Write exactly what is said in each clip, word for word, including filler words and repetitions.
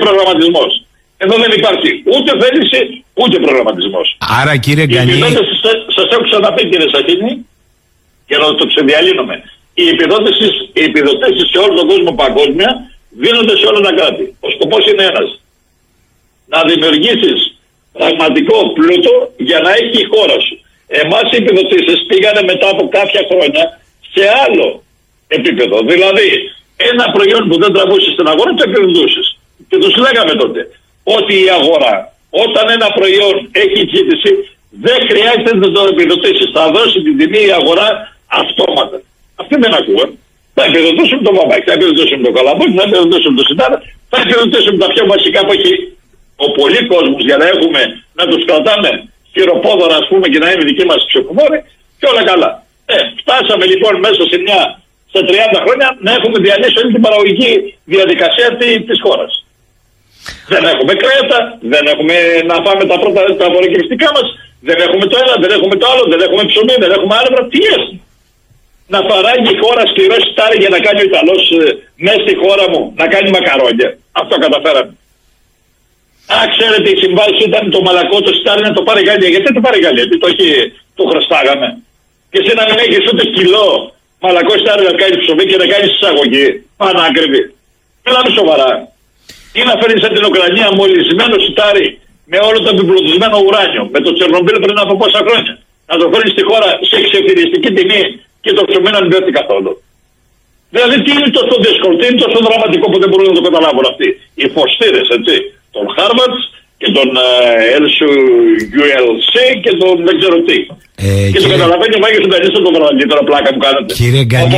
προγραμματισμός. Εδώ δεν υπάρχει ούτε θέληση ούτε προγραμματισμός. Άρα κύριε Γκανή. Οι επιδότησεις, σας έχω ξαναπεί κύριε Σαχίνη, και να το ξεδιαλύνουμε. Οι επιδότησεις, οι επιδοτήσεις σε όλο τον κόσμο παγκόσμια δίνονται σε όλα τα κράτη. Ο σκοπός είναι ένας. Να δημιουργήσεις πραγματικό πλούτο για να έχει η χώρα σου. Εμάς οι επιδοτήσεις πήγανε μετά από κάποια χρόνια σε άλλο επίπεδο. Δηλαδή, ένα προϊόν που δεν τραβούσε στην αγορά το επιδοτούσες. Και τους λέγαμε τότε ότι η αγορά, όταν ένα προϊόν έχει ζήτηση, δεν χρειάζεται να το επιδοτήσεις. Θα δώσει την τιμή η αγορά αυτόματα. Αυτοί δεν ακούγαν. Θα επιδοτούσουν το βαμάκι, θα επιδοτούσουν το καλαμπόκι, θα επιδοτούσουν το σιτάρα, θα επιδοτούσουν τα πιο βασικά που έχει ο πολλή κόσμος για να έχουμε, να τους κρατάμε χειροπόδωρα, ας πούμε, και να είναι δικοί μας ψηφοφόροι και όλα καλά. Ε, φτάσαμε λοιπόν μέσα σε μια, σε τριάντα χρόνια να έχουμε διαλύσει όλη την παραγωγική διαδικασία της χώρας. Δεν έχουμε κρέατα, δεν έχουμε να φάμε τα πρώτα τα απορροκυριστικά μας, δεν έχουμε το ένα, δεν έχουμε το άλλο, δεν έχουμε ψωμί, δεν έχουμε άλευρα. Τι είναι? Να παράγει η χώρα σκληρό σιτάρι για να κάνει ο Ιταλός ε, μέσα στη χώρα μου, να κάνει μακαρόνια. Αυτό καταφέραμε. Α, ξέρετε, η συμβάση ήταν το μαλακό το σιτάρι να το πάρει η Γαλλία. Γιατί το πάρει η Γαλλία, το, έχει, το χρωστάγαμε. Και εσύ να μην έχεις ούτε κιλό μαλακό σιτάρι να κάνει ψωμί και να κάνει εισαγωγή. Πανάκριβη. Μιλάμε σοβαρά. Ή να φέρεις από την Ουκρανία μολυσμένο σιτάρι με όλο το επιπλουτισμένο ουράνιο, με το Τσερνομπίλ πριν από πόσα χρόνια. Να το φέρεις στη χώρα σε εξεφυριστική τιμή και το ψωμί να μην πέφτει καθόλου. Δηλαδή τι είναι τόσο δύσκολο, τι είναι τόσο δραματικό που δεν μπορούν να το καταλάβουν αυτοί. Οι φωστήρες, έτσι, τον Χάρβαρτς και τον ελ γιου ελ σι και τον δεν ξέρω τι. Ε, και κύριε... το καταλαβαίνει ο Μάγιος Συντανίστος τον βραδί, τώρα πλάκα που κάνετε. Κύριε Γκανή.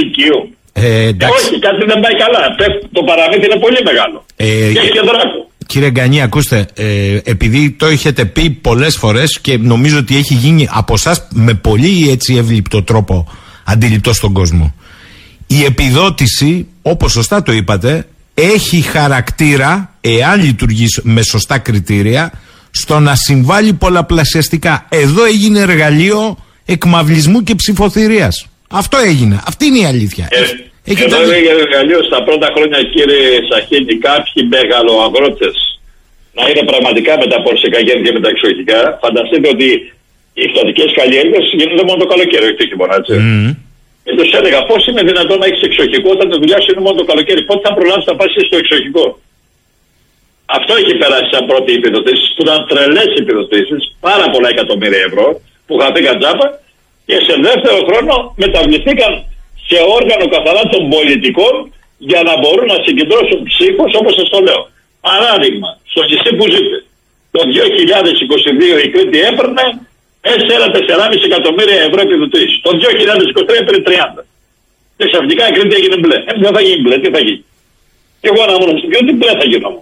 Ε, όχι, κάτι δεν πάει καλά. Το παραμύθι είναι πολύ μεγάλο. Ε, και έχει και δράκο. Κύριε Γκανή, ακούστε, ε, επειδή το έχετε πει πολλές φορές και νομίζω ότι έχει γίνει από εσάς με πολύ έτσι εύληπτο τρόπο αντιληπτό στον κόσμο. Η επιδότηση, όπως σωστά το είπατε, έχει χαρακτήρα, εάν λειτουργεί με σωστά κριτήρια, στο να συμβάλλει πολλαπλασιαστικά. Εδώ έγινε εργαλείο εκμαυλισμού και ψηφοθυρίας. Αυτό έγινε. Αυτή είναι η αλήθεια. Ε, Έχει εδώ είναι για εργαλείο στα πρώτα χρόνια, κύριε Σαχίνη, κάποιοι μεγαλοαγρότες να είναι πραγματικά με τα πορσικά γέννη και με τα εξοχικά. Φανταστείτε ότι οι εκστατικές καλλιέργειες γίνονται μόνο το καλοκαίρι, όχι το χειμώνα, έτσι. Mm. Και τους έλεγα πώς είναι δυνατόν να έχεις εξοχικό όταν τη δουλειά σου είναι μόνο το καλοκαίρι. Πότε θα προλάβεις να πας στο εξοχικό? Αυτό έχει περάσει σαν πρώτη επιδοτήσεις, που ήταν τρελές επιδοτήσεις, πάρα πολλά εκατομμύρια ευρώ, που χαθήκαν τζάπα, και σε δεύτερο χρόνο μεταβληθήκαν σε όργανο καθαρά των πολιτικών για να μπορούν να συγκεντρώσουν ψήφους, όπως σας το λέω. Παράδειγμα, στο νησί που ζείτε, το δύο χιλιάδες είκοσι δύο η Κρήτη έπαιρνε τέσσερα με τέσσερα κόμμα πέντε εκατομμύρια ευρώ επιδοτήσεις. Το δύο χιλιάδες είκοσι τρία έπαιρνε τριάντα. Και ξαφνικά η Κρήτη έγινε μπλε. Ε, δεν θα γίνει μπλε, τι θα γίνει? Και εγώ να ήμουν στην Κρήτη, μπλε θα γίνω.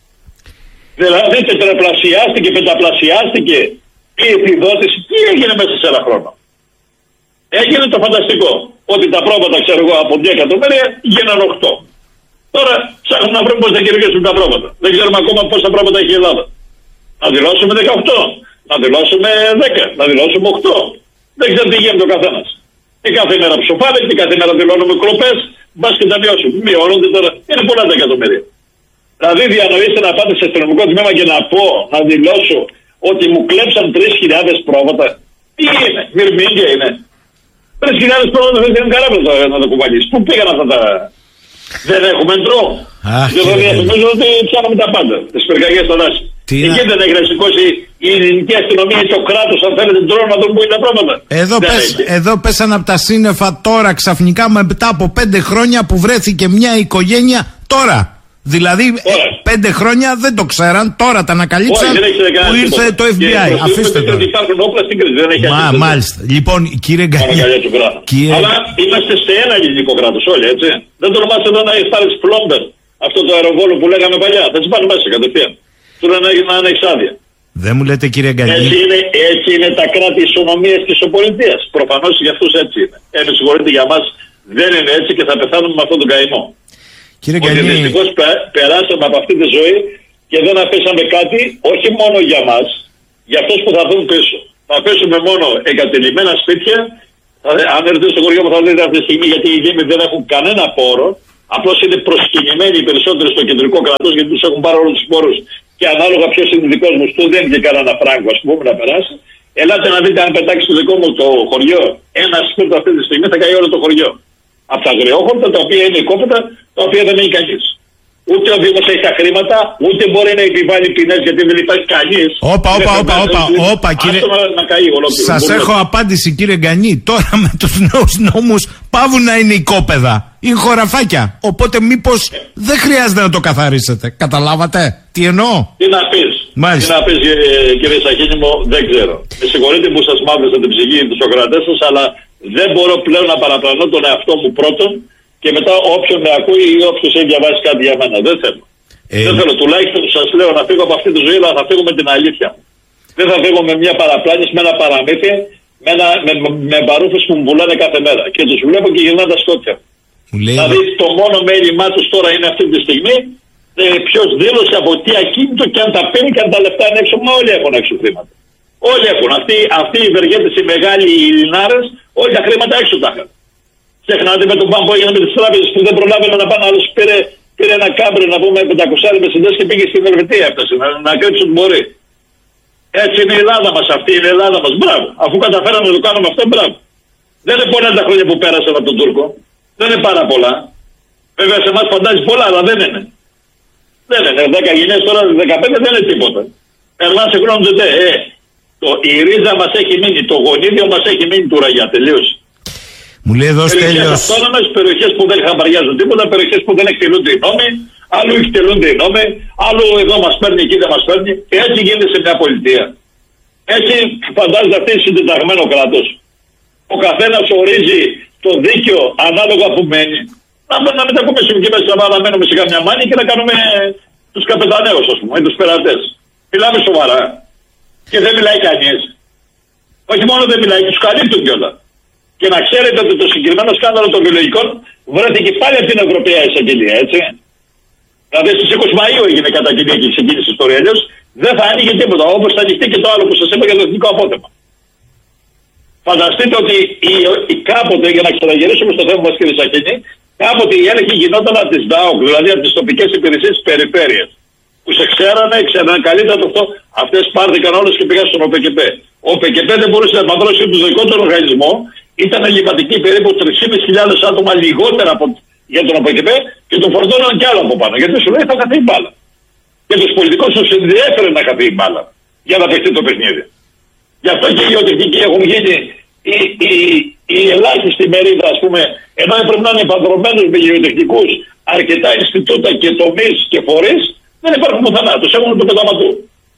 Δηλαδή τετραπλασιάστηκε, πενταπλασιάστηκε η επιδότηση. Τι έγινε μέσα σε ένα χρόνο? Έγινε το φανταστικό. Ότι τα πρόβατα, ξέρω εγώ, από δύο εκατομμύρια γίνανε οκτώ. Τώρα ψάχνουμε να βρούμε πώς θα κερδίσουμε τα πρόβατα. Δεν ξέρουμε ακόμα πόσα πρόβατα έχει η Ελλάδα. Να δηλώσουμε δεκαοκτώ, να δηλώσουμε δέκα, να δηλώσουμε οκτώ. Δεν ξέρω τι γίνεται ο καθένας. Και κάθε μέρα ψοφάρει και κάθε μέρα δηλώνουμε κλοπές. Μπας και τα μειώσουμε. Μειώνονται τώρα. Είναι πολλά τα εκατομμύρια. Δηλαδή διανοείστε να πάτε σε αστυνομικό τμήμα και να πω, να δηλώσω ότι μου κλέψαν τρεις χιλιάδες πρόβατα. Τι είναι? Μυρμήγκια είναι? Τρεις χιλιάδες πρόβατα δεν είναι καλά να το κουβαλείς. Πού πήγαν αυτά τα... Δεν έχουμε ντρό. Δηλαδή νομίζω ότι ψάχνουμε τα πάντα. Τις πυρκαγιές στον Άση. Εκεί δεν έχει να σηκώσει η ελληνική αστυνομία ή το κράτος, αν θέλετε, ντρό να δουν πού είναι τα πρόβατα. Εδώ, πες, εδώ πέσαν από τα σύννεφα τώρα ξαφνικά μετά από πέντε χρόνια που βρέθηκε μια οικογένεια τώρα. Δηλαδή ε, πέντε χρόνια δεν το ξέραν, τώρα τα ανακαλύψαν που ήρθε το εφ μπι άι. Αφήστε το. Υπάρχουν όπλα στην κρίση, δεν έχει Μα, μάλιστα. Λοιπόν, κύριε Γκανή. Κύριε... Αλλά είμαστε σε ένα ελληνικό κράτος όλοι, έτσι. Δεν τολμάς εδώ να πάρεις πλόμπερ, αυτό το αεροβόλο που λέγαμε παλιά. Θα τις πάνε μέσα κατευθείαν. Του λένε να είναι εξάδεια. Δεν μου λέτε, κύριε Γκανή. Έτσι είναι, έτσι είναι τα κράτη ισονομίας της οπολιτείας. Προφανώς για αυτούς έτσι είναι. Ε, με συγχωρείτε, για μας δεν είναι έτσι και θα πεθάνουμε με αυτόν τον καημό. Κύριε Ότι δυστυχώς πε, περάσαμε από αυτή τη ζωή και δεν αφήσαμε κάτι, όχι μόνο για μας, για αυτούς που θα έρθουν πίσω. Θα αφήσουμε μόνο εγκατελειμμένα σπίτια. Θα, αν έρθετε στο χωριό μου θα δείτε αυτή τη στιγμή, γιατί οι δήμοι δεν έχουν κανένα πόρο Απλώς είναι προσκυνημένοι οι περισσότεροι στο κεντρικό κράτος γιατί τους έχουν πάρει όλους τους πόρους και ανάλογα ποιος είναι δικός μου στούντεν και κανένα φράγκο, ας πούμε, να περάσει. Ελάτε να δείτε αν πετάξει το δικό μου το χωριό ένα σπίτι αυτή τη στιγμή θα καεί όλο το χωριό. Από τα αγριόχορτα τα οποία είναι οικόπεδα, τα οποία δεν έχει κανείς. Ούτε ο Δήμος έχει τα χρήματα, ούτε μπορεί να επιβάλλει ποινές γιατί δεν υπάρχει κανείς. Όπα, όπα, όπα, όπα, όπα, κύριε. Σας έχω απάντηση, κύριε Γκανή. Τώρα με τους νέους νόμους πάβουν να είναι οικόπεδα. Είναι χωραφάκια. Οπότε μήπως δεν χρειάζεται να το καθαρίσετε. Καταλάβατε τι εννοώ? Τι να πεις. Μάλιστα. Τι να πεις, κύριε Σαχίνη μου, δεν ξέρω. Με συγχωρείτε που σας μάθησα την ψυχή του Σοκρατές σας, αλλά δεν μπορώ πλέον να παραπλανώ τον εαυτό μου πρώτον. Και μετά όποιον με ακούει ή όποιος έχει διαβάσει κάτι για μένα. Δεν θέλω. Ε... Δεν θέλω. Τουλάχιστον σας λέω να φύγω από αυτή τη ζωή, αλλά θα φύγω με την αλήθεια μου. Δεν θα φύγω με μια παραπλάνηση, με ένα παραμύθι, με, ένα, με, με μπαρούφες που μου πουλάνε κάθε μέρα. Και τους βλέπω και γυρνάνε τα σκότια. Δηλαδή το μόνο μέλημά τους τώρα είναι αυτή τη στιγμή ε, ποιος δήλωσε από τι ακίνητο και αν τα παίρνει και αν τα λεφτά είναι έξω. Μα όλοι έχουν έξω χρήματα. Όλοι έχουν. Αυτοί, αυτοί οι ευεργέτες, οι μεγάλοι, οι Λινάρες, όλοι τα χρήματα έξω τα είχαν. Ξεχνάτε με τον Πάμπο έγινε με τις τράπεζες που δεν προλάβαινε να πάνε, άλλος πήρε, πήρε ένα κάμπρι να πούμε πεντακόσια με συντές και πήγε στην Ελβετία, έφτασε να, να κρύψει ό,τι μπορεί. Έτσι είναι η Ελλάδα μας, αυτή είναι η Ελλάδα μας. Μπράβο. Αφού καταφέραμε να το κάνουμε αυτό, μπράβο. Δεν είναι πολλά τα χρόνια που πέρασαν από τον Τούρκο. Δεν είναι πάρα πολλά. Βέβαια σε εμάς φαντάζει πολλά, αλλά δεν είναι. Δεν είναι. δέκα γενιές τώρα, δεκαπέντε δεν είναι τίποτα. Εμάς συγχρόνιζεται, ε, το, η ρίζα μας έχει μείνει, το γονίδιο μας έχει μείνει του ραγιά. Τελείωσε. Μου λέει εδώ Στέλιος. Αυτόνομες περιοχές που δεν χαμπαριάζουν τίποτα, περιοχές που δεν εκτελούνται οι νόμοι, άλλου εκτελούνται οι νόμοι, άλλου εδώ μας παίρνει, εκεί δεν μας παίρνει. Και έτσι γίνεται σε μια πολιτεία. Έτσι φαντάζεται αυτή συντεταγμένο κράτος. Ο καθένας ορίζει το δίκαιο ανάλογα που μένει. Να, να μην τα πούμε και μέσα να μένουμε σε καμιά μάνη και να κάνουμε τους καπεταναίους, ας πούμε, ή τους περατές. Μιλάμε σοβαρά. Και δεν μιλάει κανείς. Όχι μόνο δεν μιλάει, τους καλύπτουν κιόλας. Και να ξέρετε ότι το συγκεκριμένο σκάνδαλο των βιολογικών βρέθηκε πάλι από την Ευρωπαϊκή Εισαγγελία, έτσι. Δηλαδή στις είκοσι Μαΐου έγινε καταγγελία και ξεκίνησε η ιστορία. Αλλιώς δεν θα άνοιγε τίποτα. Όπως θα ανοιχτεί και το άλλο που σας είπα για το εθνικό απόθεμα. Φανταστείτε ότι η, η, κάποτε, για να ξαναγυρίσουμε στο θέμα μας, κύριε Σαχίνη, κάποτε η έλεγχη γινόταν από τις ΔΑΟΚ, δηλαδή από τις τοπικές υπηρεσίες της περιφέρειας. Που σε ξέρανε, ξέρανε καλύτερα το αυτό. Αυτές πάρθηκαν όλες και πήγαν στον ΟΠΚΠ. Ο ΟΠΚΠ δεν μπορούσε να επανδρώσει το δικό του οργανισμό. Ήταν ελληματική περίπου τρεις χιλιάδες πεντακόσια άτομα λιγότερα από, για τον ΟΠΚΠ και τον φορτώναν κι άλλο από πάνω. Γιατί σου λέει θα χαθεί η μπάλα. Και τους πολιτικούς τους ενδιέφερε να χαθεί η μπάλα για να παιχτεί το παιχνίδι. Γι' αυτό και οι γεωτεχνικοί έχουν γίνει οι, οι, οι ελάχιστοι μερίδα, ας πούμε, ενώ έπρεπε να είναι επανδρομένους με γεωτεχνικούς αρκετά Ινστιτούτα και τομείς και φορείς, δεν υπάρχουν πουθενά. Τους έχουν το πεταματού.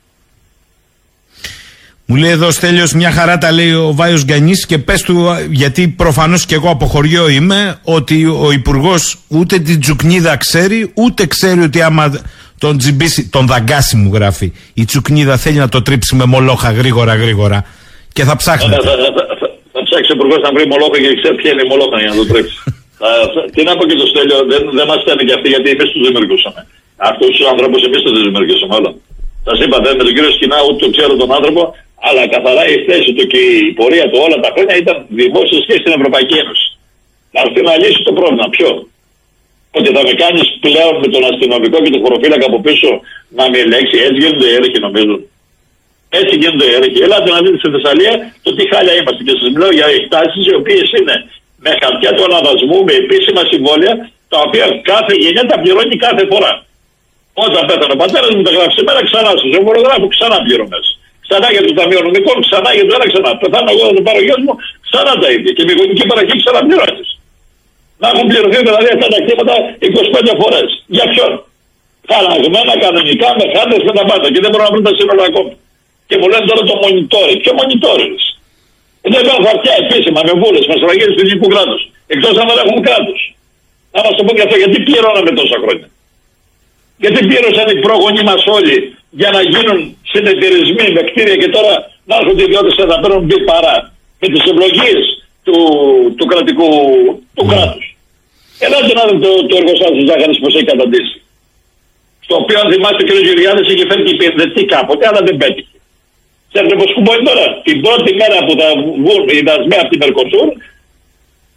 Μου λέει εδώ Στέλιος, μια χαρά τα λέει ο Βάιος Γκανής και πες του, γιατί προφανώς και εγώ από χωριό είμαι, ότι ο Υπουργός ούτε την Τσουκνίδα ξέρει, ούτε ξέρει ότι άμα τον τζιμπήσει, τον δαγκάσει μου γράφει, η Τσουκνίδα θέλει να το τρίψει με μολόχα γρήγορα γρήγορα και θα ψάχνει. Θα, θα, θα, θα, θα ψάξει ο Υπουργός να βρει μολόχα και ξέρει ποια είναι η μολόχα για να το τρίψει. Τι να πω και το Στέλιο, δεν, δεν μας στέλνει και αυτοί γιατί εμείς τους δημιουργούσαμε. Αυτούς τους ανθρώπους εμείς τους δημιουργήσαμε όλα. Σας είπα, δεν με τον κύριο Σκινά ούτε τον ξέρω τον άνθρωπο, αλλά καθαρά η θέση του και η πορεία του όλα τα χρόνια ήταν δημόσια σχέση στην Ευρωπαϊκή Ένωση. Να έρθει να λύσει το πρόβλημα. Ποιο? Ότι θα με κάνεις πλέον με τον αστυνομικό και τον χωροφύλακα από πίσω να με ελέγξει. Έτσι γίνονται οι έλεγχοι, νομίζω. Έτσι γίνονται οι έλεγχοι. Ελάτε να δείτε στη Θεσσαλία το τι χάλια είμαστε. Και σας μιλάω για εκτάσεις οι οποίες είναι με χαρτιά του αναβασμού, με επίσημα συμβόλαια, τα οποία κάθε γενιά τα πληρώνει κάθε φορά. Όταν πέθανε ο πατέρας μου τα γράφει σήμερα, ξανά στο ζευγορογράφο, ξανά πληρωμές. Ξανά για το Ταμείο Νομικών, ξανά για το ένα, ξανά. Πεθάνω εγώ να το πάρω γιος μου, ξανά τα ίδια. Και με γονική παραχή ξαναπληρώνεις. Να έχουν πληρωθεί δηλαδή αυτά τα κτήματα είκοσι πέντε φορές. Για ποιον? Χαραγμένα κανονικά, με χάρτες, με τα πάντα. Και δεν μπορώ να βρω τα σύνολα ακόμα. Και μου λένε τώρα το monitoring. Ποιο monitoring? Δεν έχουν χαρτιά επίσημα με βούλες, με στραγγέλες του ελληνικού κράτους. Εκτός αν δεν έχουν κράτος. Να μας το πω και αυτό, γιατί πληρώναμε τόσα χρόνια. Γιατί πλήρωσαν οι πρόγονοι μας όλοι για να γίνουν συνεταιρισμοί με κτίρια και τώρα να έρχονται οι ιδιώτες να παίρνουν μπει παρά με τις ευλογίες του, του κρατικού του mm. κράτους. Ελάτε να δείτε το, το εργοστάσιο της ζάχαρης πως έχει καταντήσει. Στο οποίο αν θυμάστε ο κ. Γεωργιάδης είχε φέρει και υπηρετή κάποτε, αλλά δεν πέτυχε. Ξέρετε πως κουμπώνει τώρα? Την πρώτη μέρα που θα βγουν οι δασμοί από την Μερκοσούρ,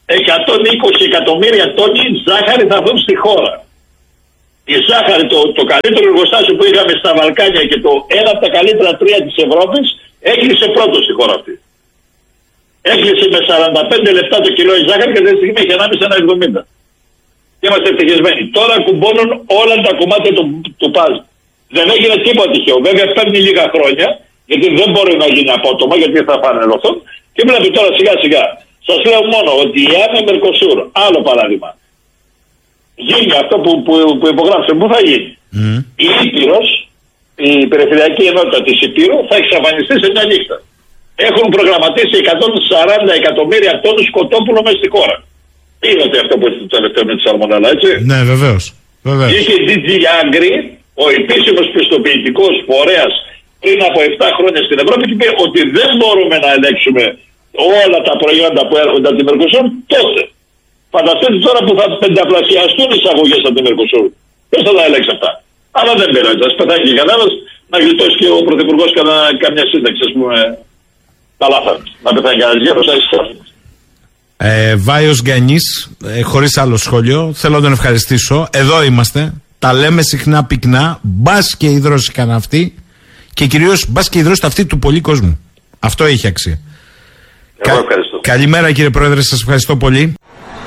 εκατόν είκοσι εκατομμύρια τόνοι ζάχαρη θα βγουν στη χώρα. Η ζάχαρη, το, το καλύτερο εργοστάσιο που είχαμε στα Βαλκάνια και το ένα από τα καλύτερα τρία της Ευρώπης, έκλεισε πρώτο στη χώρα αυτή. Έκλεισε με σαράντα πέντε λεπτά το κιλό η ζάχαρη και αυτή τη στιγμή έχει ανάμεσα ένα εβδομήντα. Και είμαστε ευτυχισμένοι. Τώρα κουμπώνουν όλα τα κομμάτια του, του παζ. Δεν έγινε τίποτα τυχαίο. Βέβαια παίρνει λίγα χρόνια, γιατί δεν μπορεί να γίνει απότομα, γιατί θα φανερωθούν. Και πρέπει τώρα σιγά σιγά. Σας λέω μόνο ότι η ΆΜΕ Μερκοσούρ, άλλο παράδειγμα, γίνει αυτό που, που, που υπογράψε, πού θα γίνει. Mm. Η Ήπειρος, η περιφερειακή ενότητα της Ήπειρου θα εξαφανιστεί σε μια νύχτα. Έχουν προγραμματίσει εκατόν σαράντα εκατομμύρια τόνους κοτόπουλο μέσα στη χώρα. Είδατε αυτό που ήταν το τελευταίο με τη σαλμονέλα, έτσι. Ναι, βεβαίως. Είχε η ντι τζι Agri, ο επίσημος πιστοποιητικός φορέας πριν από επτά χρόνια στην Ευρώπη, και είπε ότι δεν μπορούμε να ελέγξουμε όλα τα προϊόντα που έρχονται από τη Μερκοσούρ τότε. Φανταστείτε τώρα που θα πενταπλασιαστούν οι εισαγωγές από τη Μερκοσούρ. Ποιος θα τα ελέγξει αυτά. Αλλά δεν πειράζει. Ας πετάει και κανένας, να γλιτώσει και ο Πρωθυπουργός καμιά σύνταξη, ας πούμε. Καλά θα. Να πεθάνει κανένας γέρος, να εισάγει. Ε, Βάιος Γκανής, ε, χωρίς άλλο σχόλιο, θέλω να τον ευχαριστήσω. Εδώ είμαστε, τα λέμε συχνά πυκνά, μπας και υδρώσηκαν αυτοί και κυρίως μπας και υδρώσουν αυτοί του πολλή κόσμου. Αυτό έχει αξία. Εγώ ευχαριστώ. Κα... Καλημέρα κύριε Πρόεδρε, σας ευχαριστώ πολύ.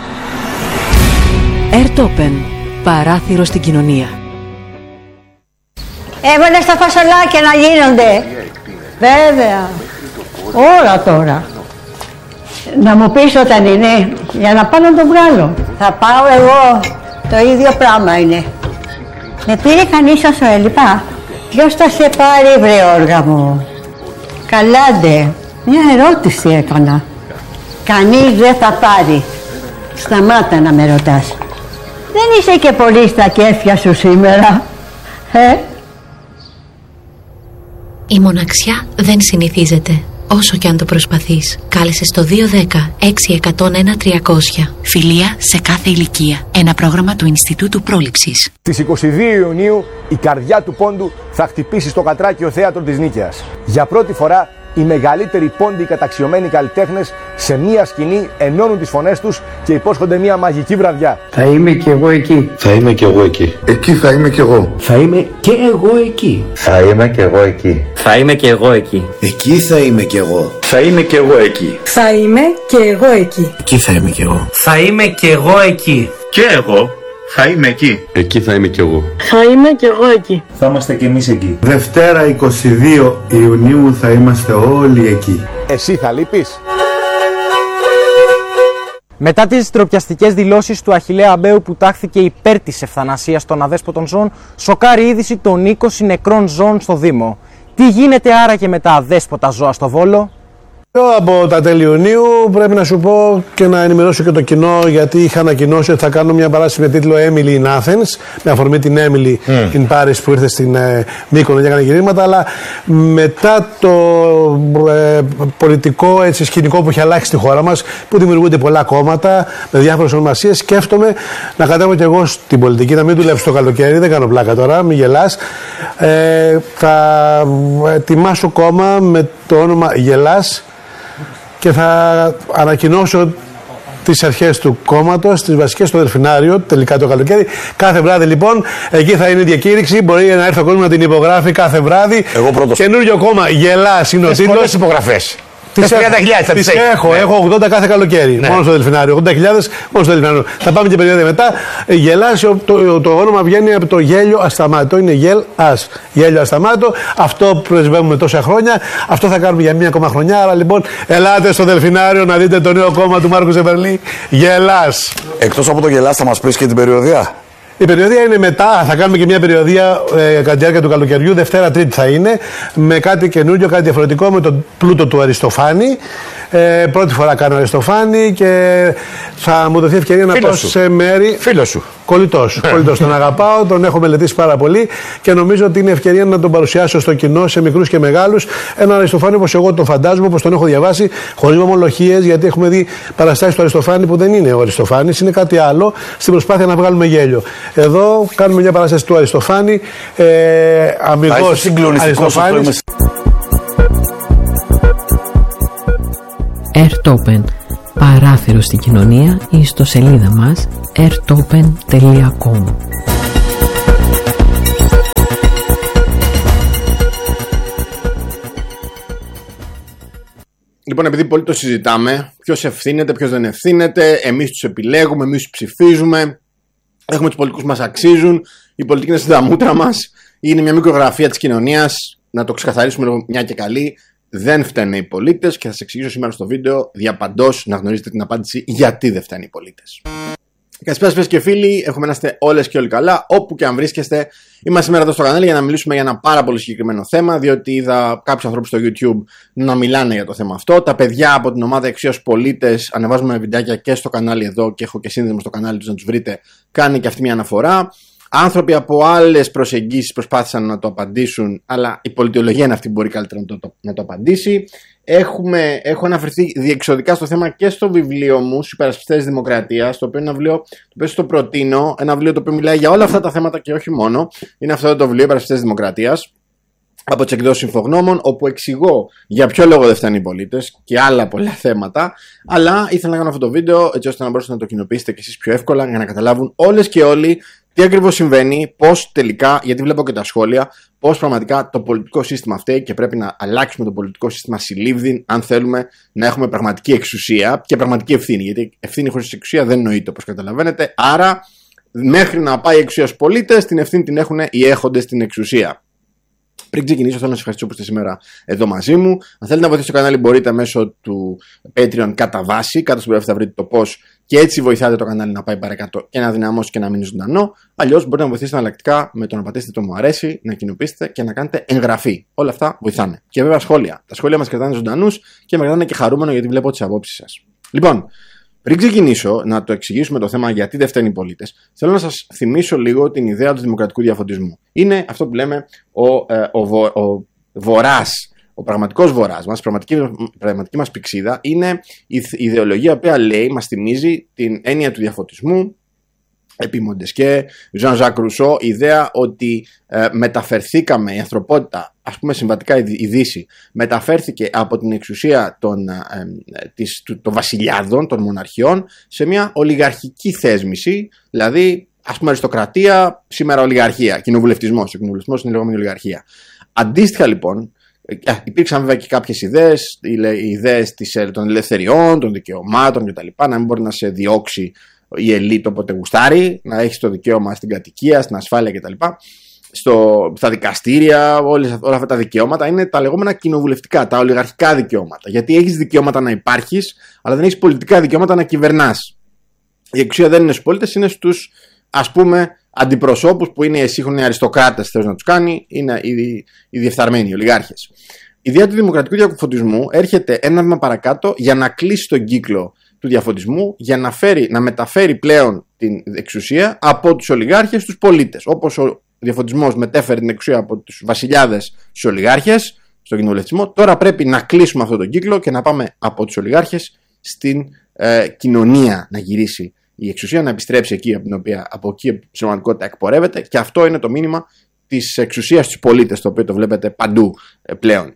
Airtopen, παράθυρο στην κοινωνία. Έβαλε στα φασολάκια να γίνονται. Βέβαια. Όλα τώρα. Να μου πεις όταν είναι, για να πάω να τον βγάλω. Θα πάω εγώ, το ίδιο πράγμα είναι. Με πήρε κανείς όσο έλειπα. Ποιος θα σε πάρει βρε όργα μου. Καλάντε, μια ερώτηση έκανα. Κανείς δεν θα πάρει. Σταμάτα να με ρωτάς. Δεν είσαι και πολύ στα κέφια σου σήμερα, ε? Η μοναξιά δεν συνηθίζεται, όσο και αν το προσπαθείς. Κάλεσε στο δύο δέκα έξι εκατόν ένα τριακόσια. Φιλία σε κάθε ηλικία. Ένα πρόγραμμα του Ινστιτούτου Πρόληψης. Στις είκοσι δύο Ιουνίου η καρδιά του πόντου θα χτυπήσει στο Κατράκιο Θέατρο της Νίκαιας. Για πρώτη φορά οι μεγαλύτεροι πόντιοι καταξιωμένοι καλλιτέχνες σε μία σκηνή ενώνουν τις φωνές τους και υπόσχονται μία μαγική βραδιά. Θα είμαι κι εγώ εκεί. Θα είμαι κι εγώ εκεί. Εκεί θα είμαι κι εγώ. Θα είμαι και εγώ εκεί. Θα είμαι κι εγώ εκεί. Θα είμαι κι εγώ εκεί. Εκεί θα είμαι κι εγώ. Θα είμαι κι εγώ εκεί. Θα είμαι κι εγώ εκεί. Εκεί θα είμαι κι εγώ. Θα είμαι κι εγώ εκεί. Και εγώ θα είμαι εκεί. Εκεί θα είμαι κι εγώ. Θα είμαι κι εγώ εκεί. Θα είμαστε κι εμείς εκεί. Δευτέρα είκοσι δύο Ιουνίου θα είμαστε όλοι εκεί. Εσύ θα λείπεις? Μετά τις ντροπιαστικές δηλώσεις του Αχιλλέα Αμπαίου που τάχθηκε υπέρ της ευθανασίας των αδέσποτων ζώων, σοκάρει είδηση των είκοσι νεκρών ζώων στο Δήμο. Τι γίνεται άραγε με τα αδέσποτα ζώα στο Βόλο? Από τα τέλη Ιουνίου πρέπει να σου πω και να ενημερώσω και το κοινό, γιατί είχα ανακοινώσει ότι θα κάνω μια παράσταση με τίτλο Emily in Athens, με αφορμή την Emily mm. in Paris που ήρθε στην ε, Μύκονο και έκανε γυρίσματα, αλλά μετά το ε, πολιτικό έτσι, σκηνικό που έχει αλλάξει στη χώρα μας, που δημιουργούνται πολλά κόμματα με διάφορες ονομασίες, σκέφτομαι να κατέβω κι εγώ στην πολιτική, να μην δουλεύω στο καλοκαίρι, δεν κάνω πλάκα τώρα, μην γελάς. Ε, θα ετοιμάσω κόμμα με το όνομα Γελάς και θα ανακοινώσω τις αρχές του κόμματος, τις βασικές στο Δελφινάριο, τελικά το καλοκαίρι. Κάθε βράδυ λοιπόν, εκεί θα είναι η διακήρυξη. Μπορεί να έρθει ο κόσμος να την υπογράφει κάθε βράδυ. Εγώ πρώτος. Καινούριο κόμμα, Γελάς είναι ο τίτλος. Πολλές υπογραφές. Τις τριάντα χιλιάδες τις έχω, ναι. Έχω ογδόντα κάθε καλοκαίρι. Ναι. Μόνο στο Δελφινάριο. ογδόντα χιλιάδες μόνο στο Δελφινάριο. Θα πάμε και περίοδο μετά. Γελάς, το, το, το όνομα βγαίνει από το γέλιο ασταμάτητο. Είναι γελ ας. Γέλιο ασταμάτητο. Αυτό πρεσβεύουμε τόσα χρόνια. Αυτό θα κάνουμε για μία ακόμα χρονιά. Άρα λοιπόν, ελάτε στο Δελφινάριο να δείτε το νέο κόμμα του Μάρκου Ζεμπερλή. Γελάς. Εκτός από το Γελάς, θα μας πεις και την περιοδία? Η περιοδία είναι μετά, θα κάνουμε και μια περιοδία ε, κατά τη διάρκεια του καλοκαιριού, Δευτέρα Τρίτη θα είναι, με κάτι καινούριο, κάτι διαφορετικό, με τον πλούτο του Αριστοφάνη. Ε, πρώτη φορά κάνω Αριστοφάνη και θα μου δοθεί ευκαιρία να πάω σε μέρη. Φίλο σου. Κολλητός σου. Κολλητός. Τον αγαπάω, τον έχω μελετήσει πάρα πολύ και νομίζω ότι είναι ευκαιρία να τον παρουσιάσω στο κοινό, σε μικρούς και μεγάλους. Έναν Αριστοφάνη όπως εγώ τον φαντάζομαι, όπως τον έχω διαβάσει, χωρίς ομολογίες, γιατί έχουμε δει παραστάσεις του Αριστοφάνη που δεν είναι ο Αριστοφάνης, είναι κάτι άλλο, στην προσπάθεια να βγάλουμε γέλιο. Εδώ κάνουμε μια παράσταση του Αριστοφάνη, ε, αμυγός Αριστοφάνης. Airtopen, Παράθυρο στην κοινωνία, η ιστοσελίδα μας airtopen τελεία com. Λοιπόν, επειδή πολύ το συζητάμε, ποιος ευθύνεται, ποιος δεν ευθύνεται, εμείς τους επιλέγουμε, εμείς τους ψηφίζουμε, έχουμε τους πολιτικούς μας αξίζουν, η πολιτική είναι στα μούτρα μας, είναι μια μικρογραφία της κοινωνίας, να το ξεκαθαρίσουμε λίγο μια και καλή. Δεν φταίνε οι πολίτες και θα σας εξηγήσω σήμερα στο βίντεο διαπαντός να γνωρίζετε την απάντηση γιατί δεν φταίνουν οι πολίτες. Καλησπέρα σας και φίλοι, έχουμε να είστε όλες και όλοι καλά, όπου και αν βρίσκεστε. Είμαστε σήμερα εδώ στο κανάλι για να μιλήσουμε για ένα πάρα πολύ συγκεκριμένο θέμα, διότι είδα κάποιους ανθρώπους στο YouTube να μιλάνε για το θέμα αυτό. Τα παιδιά από την ομάδα Εξουσίας Πολίτες ανεβάζουμε βιντεάκια και στο κανάλι εδώ και έχω και σύνδεσμο στο κανάλι τους να τους βρείτε. Κάνει και αυτή μια αναφορά. Άνθρωποι από άλλες προσεγγίσεις προσπάθησαν να το απαντήσουν, αλλά η πολιτιολογία είναι αυτή που μπορεί καλύτερα να το, να το απαντήσει. Έχουμε, έχω αναφερθεί διεξοδικά στο θέμα και στο βιβλίο μου, στους Υπερασπιστές της Δημοκρατίας, το οποίο είναι ένα βιβλίο το οποίο στο προτείνω, ένα βιβλίο το οποίο μιλάει για όλα αυτά τα θέματα και όχι μόνο. Είναι αυτό το βιβλίο, Υπερασπιστές της Δημοκρατίας, από τις εκδόσεις Συμφογνώμων, όπου εξηγώ για ποιο λόγο δεν φτάνουν οι πολίτες και άλλα πολλά θέματα. Αλλά ήθελα να κάνω αυτό το βίντεο έτσι ώστε να μπορέσετε να το κοινοποιήσετε κι εσείς πιο εύκολα για να καταλάβουν όλες και όλοι τι ακριβώς συμβαίνει, πώς τελικά, γιατί βλέπω και τα σχόλια, πώς πραγματικά το πολιτικό σύστημα φταίει και πρέπει να αλλάξουμε το πολιτικό σύστημα συλλήβδιν αν θέλουμε να έχουμε πραγματική εξουσία και πραγματική ευθύνη. Γιατί ευθύνη χωρίς εξουσία δεν νοείται, όπως καταλαβαίνετε. Άρα, μέχρι να πάει η εξουσία στους πολίτες, την ευθύνη την έχουν οι έχοντες στην εξουσία. Πριν ξεκινήσω, θέλω να σας ευχαριστήσω που είστε σήμερα εδώ μαζί μου. Αν θέλετε να βοηθήσετε το κανάλι, μπορείτε μέσω του Patreon κατά βάση. Κάτω στην περιγραφή θα βρείτε το πώς και έτσι βοηθάτε το κανάλι να πάει παρακάτω και να δυναμώσει και να μείνει ζωντανό. Αλλιώς μπορείτε να βοηθήσετε εναλλακτικά με το να πατήσετε το μου αρέσει, να κοινοποιήσετε και να κάνετε εγγραφή. Όλα αυτά βοηθάνε. Και βέβαια σχόλια. Τα σχόλια μας κρατάνε ζωντανούς και με κρατάνε και χαρούμενο γιατί βλέπω τις απόψεις σας. Λοιπόν. Πριν ξεκινήσω να το εξηγήσουμε το θέμα γιατί δεν φταίνουν οι πολίτες, θέλω να σας θυμίσω λίγο την ιδέα του δημοκρατικού διαφωτισμού. Είναι αυτό που λέμε ο, ε, ο, βο, ο βοράς, ο πραγματικός βοράς μας, η πραγματική, πραγματική μας πυξίδα, είναι η ιδεολογία που λέει, μας θυμίζει την έννοια του διαφωτισμού, επί Μοντεσκέ, Jean-Jacques Rousseau, η ιδέα ότι ε, μεταφερθήκαμε, η ανθρωπότητα, ας πούμε συμβατικά η Δύση, μεταφέρθηκε από την εξουσία των, ε, της, του, των βασιλιάδων, των μοναρχιών, σε μια ολιγαρχική θέσμηση, δηλαδή ας πούμε αριστοκρατία, σήμερα ολιγαρχία, κοινοβουλευτισμός, ο κοινοβουλευτισμός είναι η λεγόμενη ολιγαρχία. Αντίστοιχα λοιπόν, ε, υπήρξαν βέβαια και κάποιες ιδέες, οι ιδέες της, των ελευθεριών, των δικαιωμάτων κτλ., να μην μπορεί να σε διώξει η ελίτ όποτε γουστάρει, να έχει το δικαίωμα στην κατοικία, στην ασφάλεια κτλ. Στο, στα δικαστήρια, όλες, όλα αυτά τα δικαιώματα είναι τα λεγόμενα κοινοβουλευτικά, τα ολιγαρχικά δικαιώματα. Γιατί έχεις δικαιώματα να υπάρχεις, αλλά δεν έχεις πολιτικά δικαιώματα να κυβερνάς. Η εξουσία δεν είναι στους πολίτες, είναι στους ας πούμε αντιπροσώπους που είναι οι σύγχρονοι αριστοκράτες, θέλει να τους κάνει, είναι οι, οι διεφθαρμένοι, οι ολιγάρχες. Η ιδέα του δημοκρατικού διαφωτισμού έρχεται ένα βήμα παρακάτω για να κλείσει τον κύκλο του διαφωτισμού, για να, φέρει, να μεταφέρει πλέον την εξουσία από τους ολιγάρχες στους πολίτες. Όπως ο διαφωτισμός μετέφερε την εξουσία από τους βασιλιάδες στους ολιγάρχες, στον κοινοβουλευτισμό, τώρα πρέπει να κλείσουμε αυτόν τον κύκλο και να πάμε από τους ολιγάρχες στην ε, κοινωνία να γυρίσει η εξουσία, να επιστρέψει εκεί από, την οποία, από εκεί που στην πραγματικότητα εκπορεύεται, και αυτό είναι το μήνυμα της εξουσίας στους πολίτες, το οποίο το βλέπετε παντού ε, πλέον.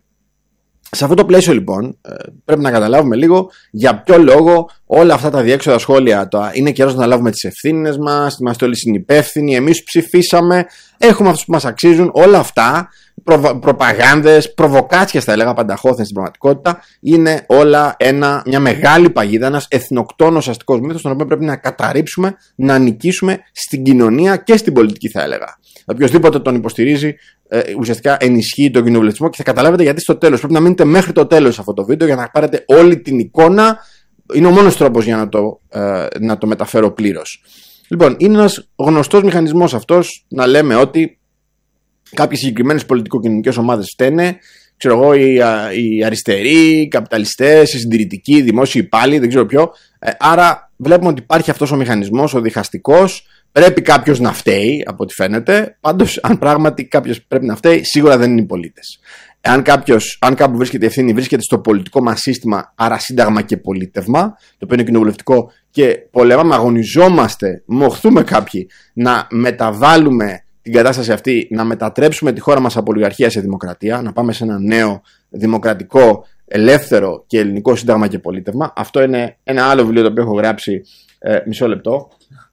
Σε αυτό το πλαίσιο λοιπόν πρέπει να καταλάβουμε λίγο για ποιο λόγο όλα αυτά τα διέξοδα σχόλια, το είναι καιρός να λάβουμε τις ευθύνες μας, είμαστε όλοι συνυπεύθυνοι, εμείς ψηφίσαμε, έχουμε αυτούς που μας αξίζουν, όλα αυτά, προ, προπαγάνδες, προβοκάτσιες θα έλεγα πανταχώθεν στην πραγματικότητα, είναι όλα ένα, μια μεγάλη παγίδα, ένας εθνοκτόνος αστικός μύθος, τον οποίο πρέπει να καταρρύψουμε, να νικήσουμε στην κοινωνία και στην πολιτική θα έλεγα. Οποιοςδήποτε τον υποστηρίζει ε, ουσιαστικά ενισχύει τον κοινοβουλευτισμό και θα καταλάβετε γιατί στο τέλος. Πρέπει να μείνετε μέχρι το τέλος αυτό το βίντεο για να πάρετε όλη την εικόνα. Είναι ο μόνος τρόπος για να το, ε, να το μεταφέρω πλήρως. Λοιπόν, είναι ένας γνωστός μηχανισμός αυτός να λέμε ότι κάποιες συγκεκριμένες πολιτικο-κοινωνικές ομάδες φταίνε. Ξέρω εγώ, οι, οι αριστεροί, οι καπιταλιστές, οι συντηρητικοί, οι δημόσιοι υπάλληλοι, δεν ξέρω ποιο. Ε, άρα βλέπουμε ότι υπάρχει αυτός ο μηχανισμός, ο διχαστικός. Πρέπει κάποιος να φταίει, από ό,τι φαίνεται. Πάντως, αν πράγματι κάποιος πρέπει να φταίει, σίγουρα δεν είναι οι πολίτες. Αν, κάποιος, αν κάπου βρίσκεται ευθύνη, βρίσκεται στο πολιτικό μας σύστημα, άρα σύνταγμα και πολίτευμα, το οποίο είναι κοινοβουλευτικό, και πολεμάμε, αγωνιζόμαστε, μοχθούμε κάποιοι να μεταβάλουμε την κατάσταση αυτή, να μετατρέψουμε τη χώρα μας από ολιγαρχία σε δημοκρατία, να πάμε σε ένα νέο δημοκρατικό ελεύθερο και ελληνικό σύνταγμα και πολίτευμα. Αυτό είναι ένα άλλο βιβλίο το οποίο έχω γράψει. Ε, μισό λεπτό.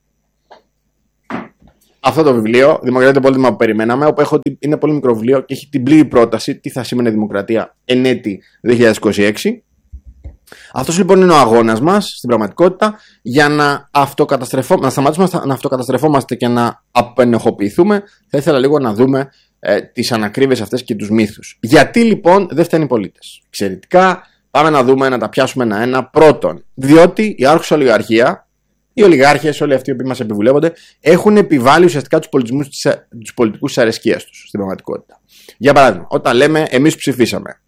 Αυτό το βιβλίο, Δημοκρατία και Πολίτευμα που περιμέναμε, όπου έχω, είναι πολύ μικρό βιβλίο και έχει την πλήρη πρόταση τι θα σήμαινε δημοκρατία εν έτη δύο χιλιάδες είκοσι έξι. Αυτός λοιπόν είναι ο αγώνας μας στην πραγματικότητα για να, να σταματήσουμε να αυτοκαταστρεφόμαστε και να απενεχοποιηθούμε. Θα ήθελα λίγο να δούμε ε, τις ανακρίβειες αυτές και τους μύθους. Γιατί λοιπόν δεν φταίνουν οι πολίτες? Εξαιρετικά, πάμε να δούμε, να τα πιάσουμε ένα-ένα. Πρώτον, διότι η άρχουσα ολιγαρχία, οι ολιγάρχες, όλοι αυτοί οι οποίοι μας επιβουλεύονται, έχουν επιβάλει ουσιαστικά τους, τους πολιτικούς της αρεσκίας τους στην πραγματικότητα. Για παράδειγμα, όταν λέμε εμείς ψηφίσαμε.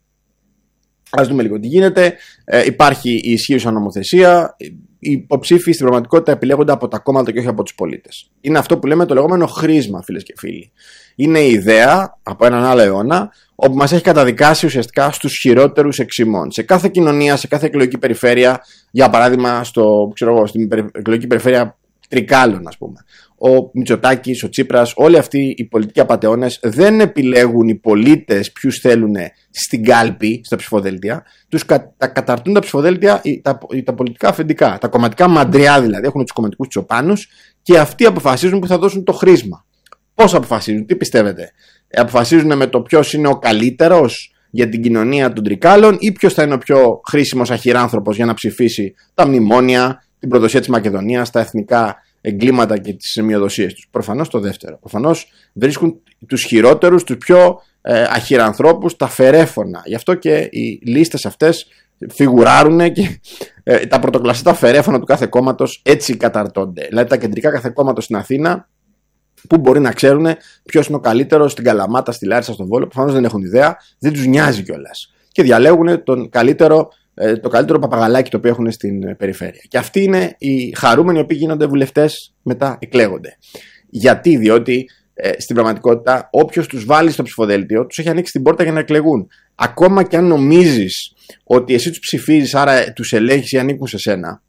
Ας δούμε λίγο τι γίνεται. Ε, υπάρχει η ισχύουσα νομοθεσία. Οι υποψήφοι στην πραγματικότητα επιλέγονται από τα κόμματα και όχι από τους πολίτες. Είναι αυτό που λέμε το λεγόμενο χρήσμα, φίλες και φίλοι. Είναι η ιδέα από έναν άλλο αιώνα, όπου μας έχει καταδικάσει ουσιαστικά στους χειρότερους εξημών. Σε κάθε κοινωνία, σε κάθε εκλογική περιφέρεια, για παράδειγμα στο, ξέρω εγώ, στην εκλογική περιφέρεια Τρικάλων, ας πούμε. Ο Μητσοτάκης, ο Τσίπρας, όλοι αυτοί οι πολιτικοί απατεώνες δεν επιλέγουν οι πολίτες ποιους θέλουν στην κάλπη, στα ψηφοδέλτια. Τους κα, τα καταρτούν τα ψηφοδέλτια, τα, τα πολιτικά αφεντικά, τα κομματικά μαντριά δηλαδή. Έχουν τους κομματικούς τσοπάνους και αυτοί αποφασίζουν που θα δώσουν το χρήσμα. Πώς αποφασίζουν, τι πιστεύετε? Ε, αποφασίζουν με το ποιος είναι ο καλύτερος για την κοινωνία των Τρικάλων ή ποιος θα είναι ο πιο χρήσιμος αχυράνθρωπος για να ψηφίσει τα μνημόνια, την προδοσία της Μακεδονίας, τα εθνικά εγκλήματα και τις μειοδοσίες τους? Προφανώς το δεύτερο. Προφανώς βρίσκουν τους χειρότερους, τους πιο ε, αχυρανθρώπους, τα φερέφωνα. Γι' αυτό και οι λίστες αυτές φιγουράρουν και ε, τα πρωτοκλασσά φερέφωνα του κάθε κόμματος έτσι καταρτώνται. Δηλαδή τα κεντρικά κάθε κόμματος στην Αθήνα, που μπορεί να ξέρουν ποιος είναι ο καλύτερος στην Καλαμάτα, στη Λάρισα, στον Βόλο, προφανώς δεν έχουν ιδέα, δεν τους νοιάζει κιόλας. Και διαλέγουν τον καλύτερο, το καλύτερο παπαγαλάκι το οποίο έχουν στην περιφέρεια. Και αυτοί είναι οι χαρούμενοι οι οποίοι γίνονται βουλευτές, μετά εκλέγονται. Γιατί? Διότι ε, στην πραγματικότητα όποιος τους βάλει στο ψηφοδέλτιο τους έχει ανοίξει την πόρτα για να εκλεγούν. Ακόμα και αν νομίζεις ότι εσύ τους ψηφίζεις, άρα τους ελέγχεις ή ανήκουν σε σένα,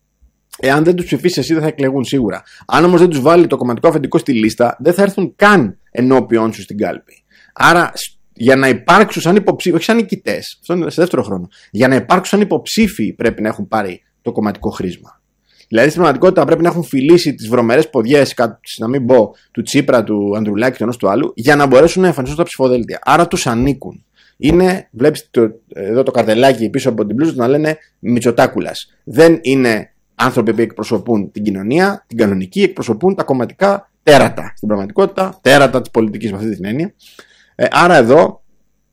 εάν δεν τους ψηφίσεις εσύ δεν θα εκλεγούν σίγουρα. Αν όμως δεν τους βάλει το κομματικό αφεντικό στη λίστα, δεν θα έρθουν καν ενώπιον σου στην κάλπη. Άρα για να υπάρξουν σαν υποψήφοι, όχι σαν νικητές, αυτό είναι σε δεύτερο χρόνο, για να υπάρξουν σαν υποψήφοι πρέπει να έχουν πάρει το κομματικό χρήσμα. Δηλαδή στην πραγματικότητα πρέπει να έχουν φιλήσει τις βρωμερές ποδιές, να μην πω του Τσίπρα, του Ανδρουλάκη, του ενός του άλλου, για να μπορέσουν να εμφανιστούν στα ψηφοδέλτια. Άρα τους ανήκουν. Είναι, βλέπεις το, εδώ το καρτελάκι πίσω από την μπλούζα του να λένε Μητσοτάκουλας. Δεν είναι άνθρωποι που εκπροσωπούν την κοινωνία, την κανονική, εκπροσωπούν τα κομματικά τέρατα. Στην πραγματικότητα, τέρατα της πολιτικής με αυτή την έννοια. Ε, άρα εδώ,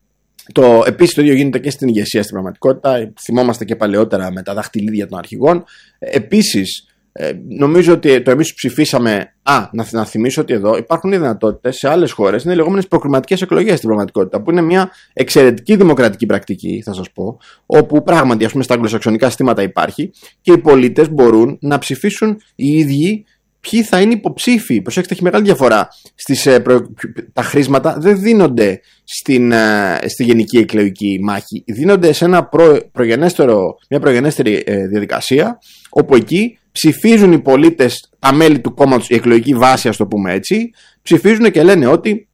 το, επίσης το ίδιο γίνεται και στην ηγεσία στην πραγματικότητα. Θυμόμαστε και παλαιότερα με τα δαχτυλίδια των αρχηγών. Ε, επίσης, ε, νομίζω ότι το εμείς ψηφίσαμε. Α, να, να θυμίσω ότι εδώ υπάρχουν οι δυνατότητες σε άλλες χώρες, είναι οι λεγόμενες προκριματικές εκλογές στην πραγματικότητα, που είναι μια εξαιρετική δημοκρατική πρακτική, θα σας πω, όπου πράγματι, ας πούμε, στα αγγλοσαξονικά συστήματα υπάρχει και οι πολίτες μπορούν να ψηφίσουν οι ίδιοι ποιοι θα είναι υποψήφοι. Προσέξτε, έχει μεγάλη διαφορά. Στις, προ... Τα χρήσματα δεν δίνονται στην, στη γενική εκλογική μάχη. Δίνονται σε ένα προ... προγενέστερο, μια προγενέστερη διαδικασία, όπου εκεί ψηφίζουν οι πολίτες, τα μέλη του κόμματος, η εκλογική βάση, ας το πούμε έτσι, ψηφίζουν και λένε ότι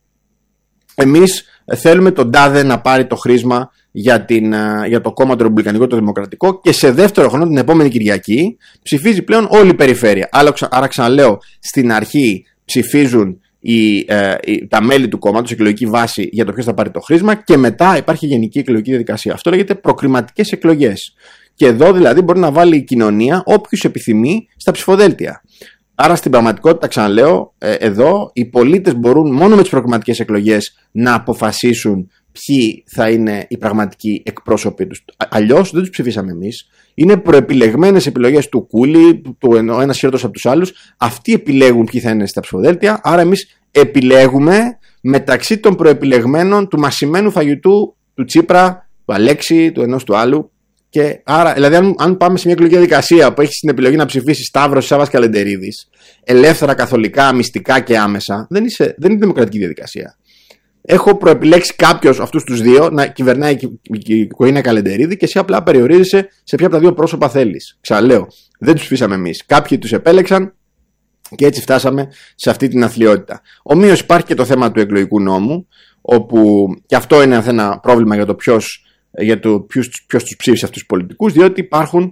εμείς θέλουμε τον τάδε να πάρει το χρήσμα για, την, για το κόμμα το Ρεπουμπλικανικό, το Δημοκρατικό, και σε δεύτερο χρόνο, την επόμενη Κυριακή, ψηφίζει πλέον όλη η περιφέρεια. Άρα, ξαναλέω, στην αρχή ψηφίζουν οι, ε, οι, τα μέλη του κόμματος, η εκλογική βάση για το ποιος θα πάρει το χρήσμα, και μετά υπάρχει γενική εκλογική διαδικασία. Αυτό λέγεται προκριματικές εκλογές. Και εδώ δηλαδή μπορεί να βάλει η κοινωνία όποιους επιθυμεί στα ψηφοδέλτια. Άρα στην πραγματικότητα, ξαναλέω, ε, εδώ οι πολίτες μπορούν μόνο με τις προκριματικές εκλογές να αποφασίσουν ποιοι θα είναι οι πραγματικοί εκπρόσωποι τους. Αλλιώς δεν τους ψηφίσαμε εμείς. Είναι προεπιλεγμένες επιλογές του Κούλι, του ο ένας χειρότερος από τους άλλους. Αυτοί επιλέγουν ποιοι θα είναι στα ψηφοδέλτια. Άρα εμείς επιλέγουμε μεταξύ των προεπιλεγμένων του μασημένου φαγητού του Τσίπρα, του Αλέξη, του ενός του άλλου. Και άρα, δηλαδή, αν, αν πάμε σε μια εκλογική διαδικασία που έχει την επιλογή να ψηφίσει Σταύρος Σάββας Καλεντερίδης, ελεύθερα, καθολικά, μυστικά και άμεσα, δεν, είσαι, δεν είναι δημοκρατική διαδικασία. Έχω προεπιλέξει κάποιους αυτούς τους δύο να κυβερνάει η οικογένεια Καλεντερίδη και εσύ απλά περιορίζεσαι σε ποια από τα δύο πρόσωπα θέλεις. Ξαναλέω, δεν τους ψηφίσαμε εμείς. Κάποιοι τους επέλεξαν και έτσι φτάσαμε σε αυτή την αθλιότητα. Ομοίως υπάρχει και το θέμα του εκλογικού νόμου, όπου και αυτό είναι ένα πρόβλημα για το ποιος για το ποιος, ποιος τους ψήφισε αυτούς τους πολιτικούς, διότι υπάρχουν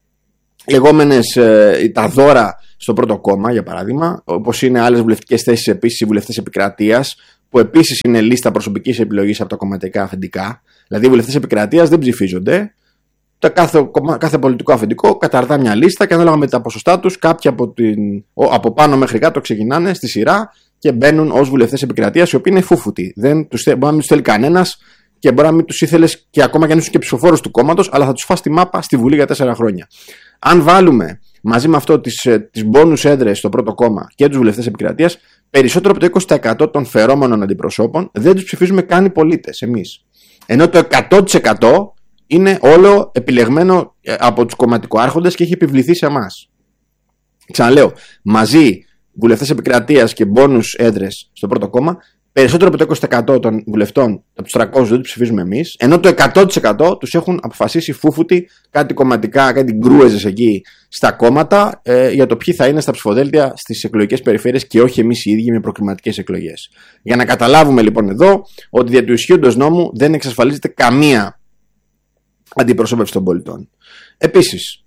λεγόμενες ε, τα δώρα στο πρώτο κόμμα, για παράδειγμα, όπως είναι άλλες βουλευτικές θέσεις επίσης, οι βουλευτές επικρατείας, που επίσης είναι λίστα προσωπικής επιλογής από τα κομματικά αφεντικά. Δηλαδή, οι βουλευτές επικρατείας δεν ψηφίζονται. Το κάθε, κάθε πολιτικό αφεντικό καταρτά μια λίστα και ανάλογα με τα ποσοστά τους, κάποιοι από, την, από πάνω μέχρι κάτω ξεκινάνε στη σειρά και μπαίνουν ως βουλευτές επικρατείας, οι οποίοι είναι φούφουτοι. Δεν τους, μπορεί να μην τους θέλει κανένας και μπορεί να μην τους ήθελες και ακόμα και αν είσαι και ψηφοφόρος του κόμματος, αλλά θα τους φας τη μάπα στη Βουλή για τέσσερα χρόνια. Αν βάλουμε μαζί με αυτό τις, τις μπόνους έδρες στο πρώτο κόμμα και τους βουλευτές επικρατείας, περισσότερο από το είκοσι τοις εκατό των φερόμενων αντιπροσώπων δεν τους ψηφίζουμε καν οι πολίτες, εμείς. Ενώ το εκατό τοις εκατό είναι όλο επιλεγμένο από τους κομματικοάρχοντες και έχει επιβληθεί σε εμάς. Ξαναλέω, μαζί βουλευτές επικρατείας και μπόνους έδρες στο πρώτο κόμμα, περισσότερο από το είκοσι τοις εκατό των βουλευτών από τους τριακόσιους δεν τους ψηφίζουμε εμείς, ενώ το εκατό τοις εκατό τους έχουν αποφασίσει φούφουτοι κάτι κομματικά, κάτι γκρούεζες εκεί στα κόμματα ε, για το ποιοι θα είναι στα ψηφοδέλτια στις εκλογικές περιφέρειες και όχι εμείς οι ίδιοι με προκριματικές εκλογές. Για να καταλάβουμε λοιπόν εδώ ότι δια του ισχύοντος νόμου δεν εξασφαλίζεται καμία αντιπροσώπευση των πολιτών. Επίσης,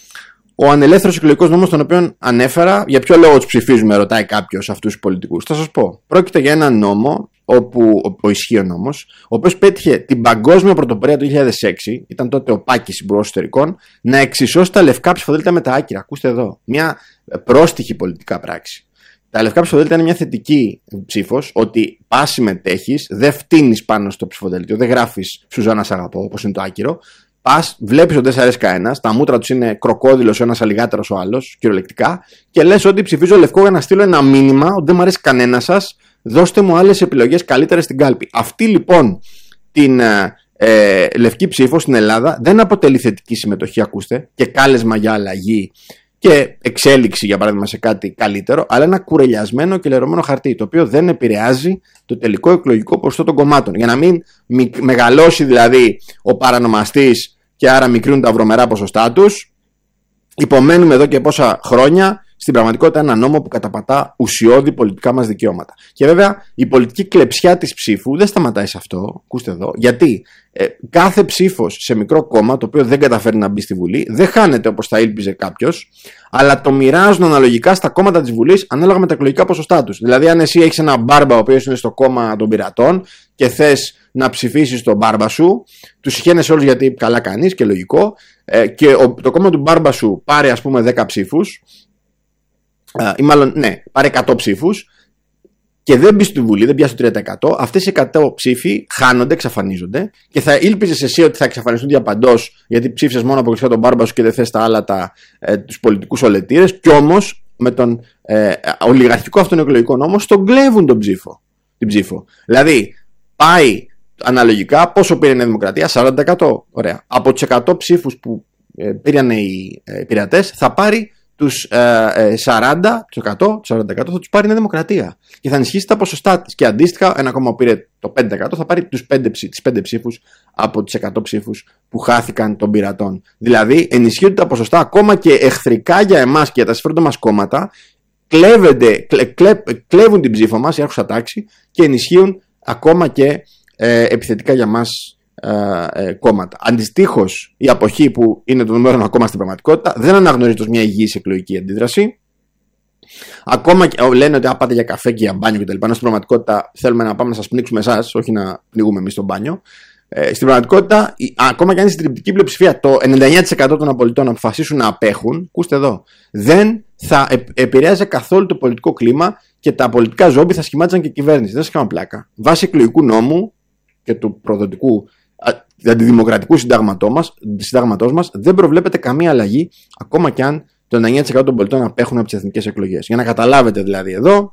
ο ανελεύθερος εκλογικός νόμος, τον οποίο ανέφερα, για ποιο λόγο τους ψηφίζουμε, ρωτάει κάποιος αυτούς τους πολιτικούς. Θα σας πω. Πρόκειται για έναν νόμο, όπου, ο ισχύων νόμος, ο οποίος πέτυχε την παγκόσμια πρωτοπορία του δύο χιλιάδες έξι, ήταν τότε ο Πάκης Υπουργός Εσωτερικών, να εξισώσει τα λευκά ψηφοδέλτια με τα άκυρα. Ακούστε εδώ. Μια πρόστιχη πολιτικά πράξη. Τα λευκά ψηφοδέλτια είναι μια θετική ψήφος, ότι πας συμμετέχεις, δεν φτύνεις πάνω στο ψηφοδέλτιο, δεν γράφεις Σουζάνα σ' αγαπώ, όπως είναι το άκυρο. Πας, βλέπεις ότι δεν σ' αρέσει κανένας, τα μούτρα τους είναι κροκόδιλος ο ένας, αλιγάτερος ο άλλος, κυριολεκτικά, και λες ότι ψηφίζω λευκό για να στείλω ένα μήνυμα ότι δεν μου αρέσει κανένας σας, δώστε μου άλλες επιλογές καλύτερες στην κάλπη. Αυτή λοιπόν την ε, λευκή ψήφο στην Ελλάδα δεν αποτελεί θετική συμμετοχή, ακούστε, και κάλεσμα για αλλαγή και εξέλιξη, για παράδειγμα, σε κάτι καλύτερο, αλλά ένα κουρελιασμένο και λερωμένο χαρτί, το οποίο δεν επηρεάζει το τελικό εκλογικό ποσοστό των κομμάτων. Για να μην μεγαλώσει δηλαδή ο παρανομαστής και άρα μικρύνουν τα βρωμερά ποσοστά τους, υπομένουμε εδώ και πόσα χρόνια στην πραγματικότητα ένα νόμο που καταπατά ουσιώδη πολιτικά μας δικαιώματα. Και βέβαια η πολιτική κλεψιά της ψήφου δεν σταματάει σε αυτό, ακούστε εδώ, γιατί ε, κάθε ψήφος σε μικρό κόμμα, το οποίο δεν καταφέρει να μπει στη Βουλή, δεν χάνεται όπως θα ήλπιζε κάποιος, αλλά το μοιράζουν αναλογικά στα κόμματα της Βουλής ανάλογα με τα εκλογικά ποσοστά τους. Δηλαδή, αν εσύ έχεις ένα μπάρμπα ο οποίος είναι στο κόμμα των πειρατών και θες να ψηφίσεις τον μπάρμπα σου, τους συχαίνεσαι όλους γιατί καλά κάνεις και λογικό, ε, και ο, το κόμμα του μπάρμπα σου πάρει ας πούμε δέκα ψήφους, ή μάλλον, ναι, πάρε εκατό ψήφους και δεν μπει στη Βουλή, δεν πιάσει το τρία τοις εκατό, αυτές οι εκατό ψήφοι χάνονται, εξαφανίζονται και θα ήλπιζες εσύ ότι θα εξαφανιστούν διαπαντός γιατί ψήφισες μόνο αποκλειστικά τον μπάρμπα σου και δεν θες τα άλλα τα, ε, τους πολιτικούς ολετήρες, κι όμως με τον ε, ολιγαρχικό αυτόν εκλογικό νόμο στον κλέβουν τον ψήφο, την ψήφο. Δηλαδή πάει αναλογικά πόσο πήρε η Νέα Δημοκρατία, σαράντα τοις εκατό. Ωραία. Από τους εκατό ψήφους που ε, πήραν οι ε, πειρατές θα πάρει τους ε, σαράντα τοις εκατό, τους σαράντα τοις εκατό θα τους πάρει η Νέα Δημοκρατία και θα ενισχύσει τα ποσοστά της. Και αντίστοιχα, ένα κόμμα που πήρε το πέντε τοις εκατό θα πάρει τους πέντε, τις πέντε ψήφους από τις εκατό ψήφους που χάθηκαν των πειρατών. Δηλαδή, ενισχύονται τα ποσοστά ακόμα και εχθρικά για εμάς και για τα συμφέροντα μας κόμματα, κλέβονται, κλε, κλε, κλέβουν την ψήφο μας, η άρχουσα τάξη, και ενισχύουν ακόμα και ε, επιθετικά για μας Ε, ε, κόμματα. Αντιστοίχως, η αποχή, που είναι το νούμερο ένα κόμμα στην πραγματικότητα, δεν αναγνωρίζεται ως μια υγιής εκλογική αντίδραση. Ακόμα και λένε ότι πάτε για καφέ και για μπάνιο κτλ. Στην πραγματικότητα θέλουμε να πάμε να σας πνίξουμε εσάς, όχι να πνιγούμε εμείς στο μπάνιο. Ε, στην πραγματικότητα, η, ακόμα και αν η συντριπτική πλειοψηφία, το ενενήντα εννέα τοις εκατό των πολιτών αποφασίσουν να απέχουν, ακούστε εδώ, δεν θα ε, επηρέαζε καθόλου το πολιτικό κλίμα και τα πολιτικά ζόμπι θα σχημάτιζαν και κυβέρνηση. Δεν σας κάνω πλάκα. Βάσει εκλογικού νόμου και του προδοτικού αντιδημοκρατικού συντάγματός μας, συντάγματός μας δεν προβλέπεται καμία αλλαγή, ακόμα και αν το ενενήντα εννέα τοις εκατό των πολιτών απέχουν από τις εθνικές εκλογές. Για να καταλάβετε δηλαδή εδώ,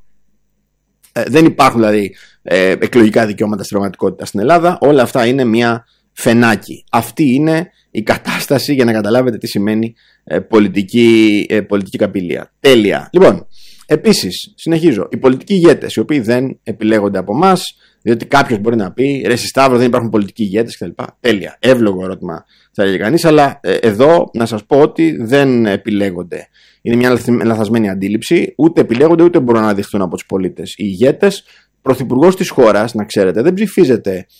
ε, δεν υπάρχουν δηλαδή ε, εκλογικά δικαιώματα στην πραγματικότητα στην Ελλάδα. Όλα αυτά είναι μια φενάκι. Αυτή είναι η κατάσταση για να καταλάβετε τι σημαίνει ε, πολιτική, ε, πολιτική καπηλεία. Τέλεια. Λοιπόν, επίσης, συνεχίζω. Οι πολιτικοί ηγέτες, οι οποίοι δεν επιλέγονται από εμάς, διότι κάποιος μπορεί να πει ρε Σταύρο, δεν υπάρχουν πολιτικοί ηγέτες κτλ. Τέλεια. Εύλογο ερώτημα θα έλεγε κανείς, αλλά ε, εδώ να σας πω ότι δεν επιλέγονται. Είναι μια λαθασμένη αντίληψη. Ούτε επιλέγονται ούτε μπορούν να αναδειχθούν από τους πολίτες. Οι ηγέτες, πρωθυπουργός της χώρας, να ξέρετε, δεν ψηφίζεται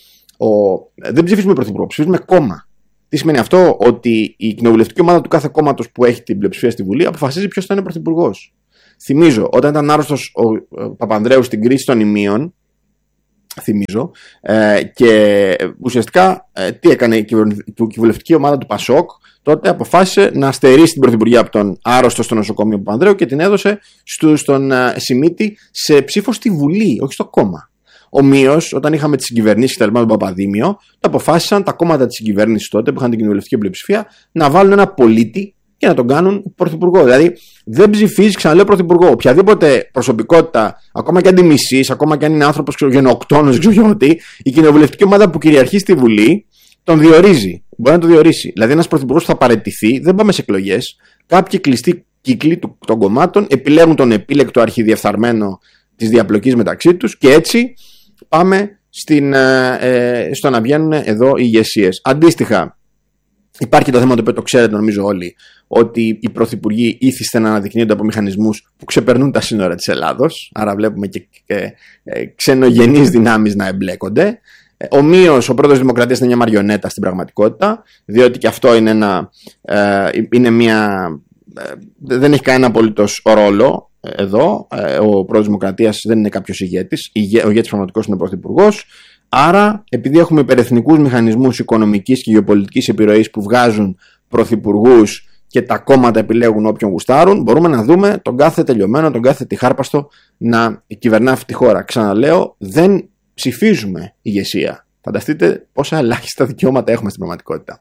ο, δεν ψηφίζουμε πρωθυπουργό, ψηφίζουμε κόμμα. Τι σημαίνει αυτό? Ότι η κοινοβουλευτική ομάδα του κάθε κόμματος που έχει την πλειοψηφία στη Βουλή αποφασίζει ποιος θα είναι πρωθυπουργός. Θυμίζω, όταν ήταν άρρωστος ο Παπανδρέου στην κρίση των ημείων, θυμίζω, ε, και ουσιαστικά ε, τι έκανε η κοινοβουλευτική ομάδα του Πασόκ? Τότε αποφάσισε να στερήσει την πρωθυπουργία από τον άρρωστο στο νοσοκομείο Παπανδρέου και την έδωσε στο, στον ε, Σιμίτη σε ψήφο στη Βουλή, όχι στο κόμμα. Ομοίως, όταν είχαμε τις συγκυβερνήσεις και τα λοιπά του Παπαδήμιο, το αποφάσισαν τα κόμματα της συγκυβέρνησης τότε, που είχαν την κοινοβουλευτική πλειοψηφία, να βάλουν ένα πολίτη και να τον κάνουν πρωθυπουργό. Δηλαδή, δεν ψηφίζει, ξαναλέω, πρωθυπουργό. Οποιαδήποτε προσωπικότητα, ακόμα και αν τη μισείς, ακόμα και αν είναι άνθρωπος γενοκτόνος, δεν ξέρω τι, η κοινοβουλευτική ομάδα που κυριαρχεί στη Βουλή τον διορίζει. Μπορεί να το διορίσει. Δηλαδή, ένας πρωθυπουργός θα παραιτηθεί, δεν πάμε σε εκλογές. Κάποιοι κλειστοί κύκλοι των κομμάτων επιλέγουν τον επίλεκτο αρχιδιεφθαρμένο της διαπλοκής μεταξύ τους και έτσι πάμε στην, ε, στο να βγαίνουν εδώ οι ηγεσίες. Αντίστοιχα, υπάρχει το θέμα το οποίο το ξέρετε νομίζω όλοι, ότι οι πρωθυπουργοί ήθιστε να αναδεικνύονται από μηχανισμούς που ξεπερνούν τα σύνορα της Ελλάδος. Άρα βλέπουμε και, και ε, ξενογενείς δυνάμεις να εμπλέκονται. Ομοίως, ο πρώτος Δημοκρατίας είναι μια μαριονέτα στην πραγματικότητα, διότι και αυτό είναι, ένα, ε, είναι μια, ε, δεν έχει κανένα απολύτως ρόλο εδώ. Ε, ο πρώτος Δημοκρατίας δεν είναι κάποιος ηγέτης, ο ηγέτης πραγματικός είναι ο πρωθυπουργός. Άρα, επειδή έχουμε υπερεθνικούς μηχανισμούς οικονομικής και γεωπολιτικής επιρροής που βγάζουν πρωθυπουργούς και τα κόμματα επιλέγουν όποιον γουστάρουν, μπορούμε να δούμε τον κάθε τελειωμένο, τον κάθε τυχάρπαστο να κυβερνά αυτή τη χώρα. Ξαναλέω, δεν ψηφίζουμε ηγεσία. Φανταστείτε πόσα ελάχιστα δικαιώματα έχουμε στην πραγματικότητα.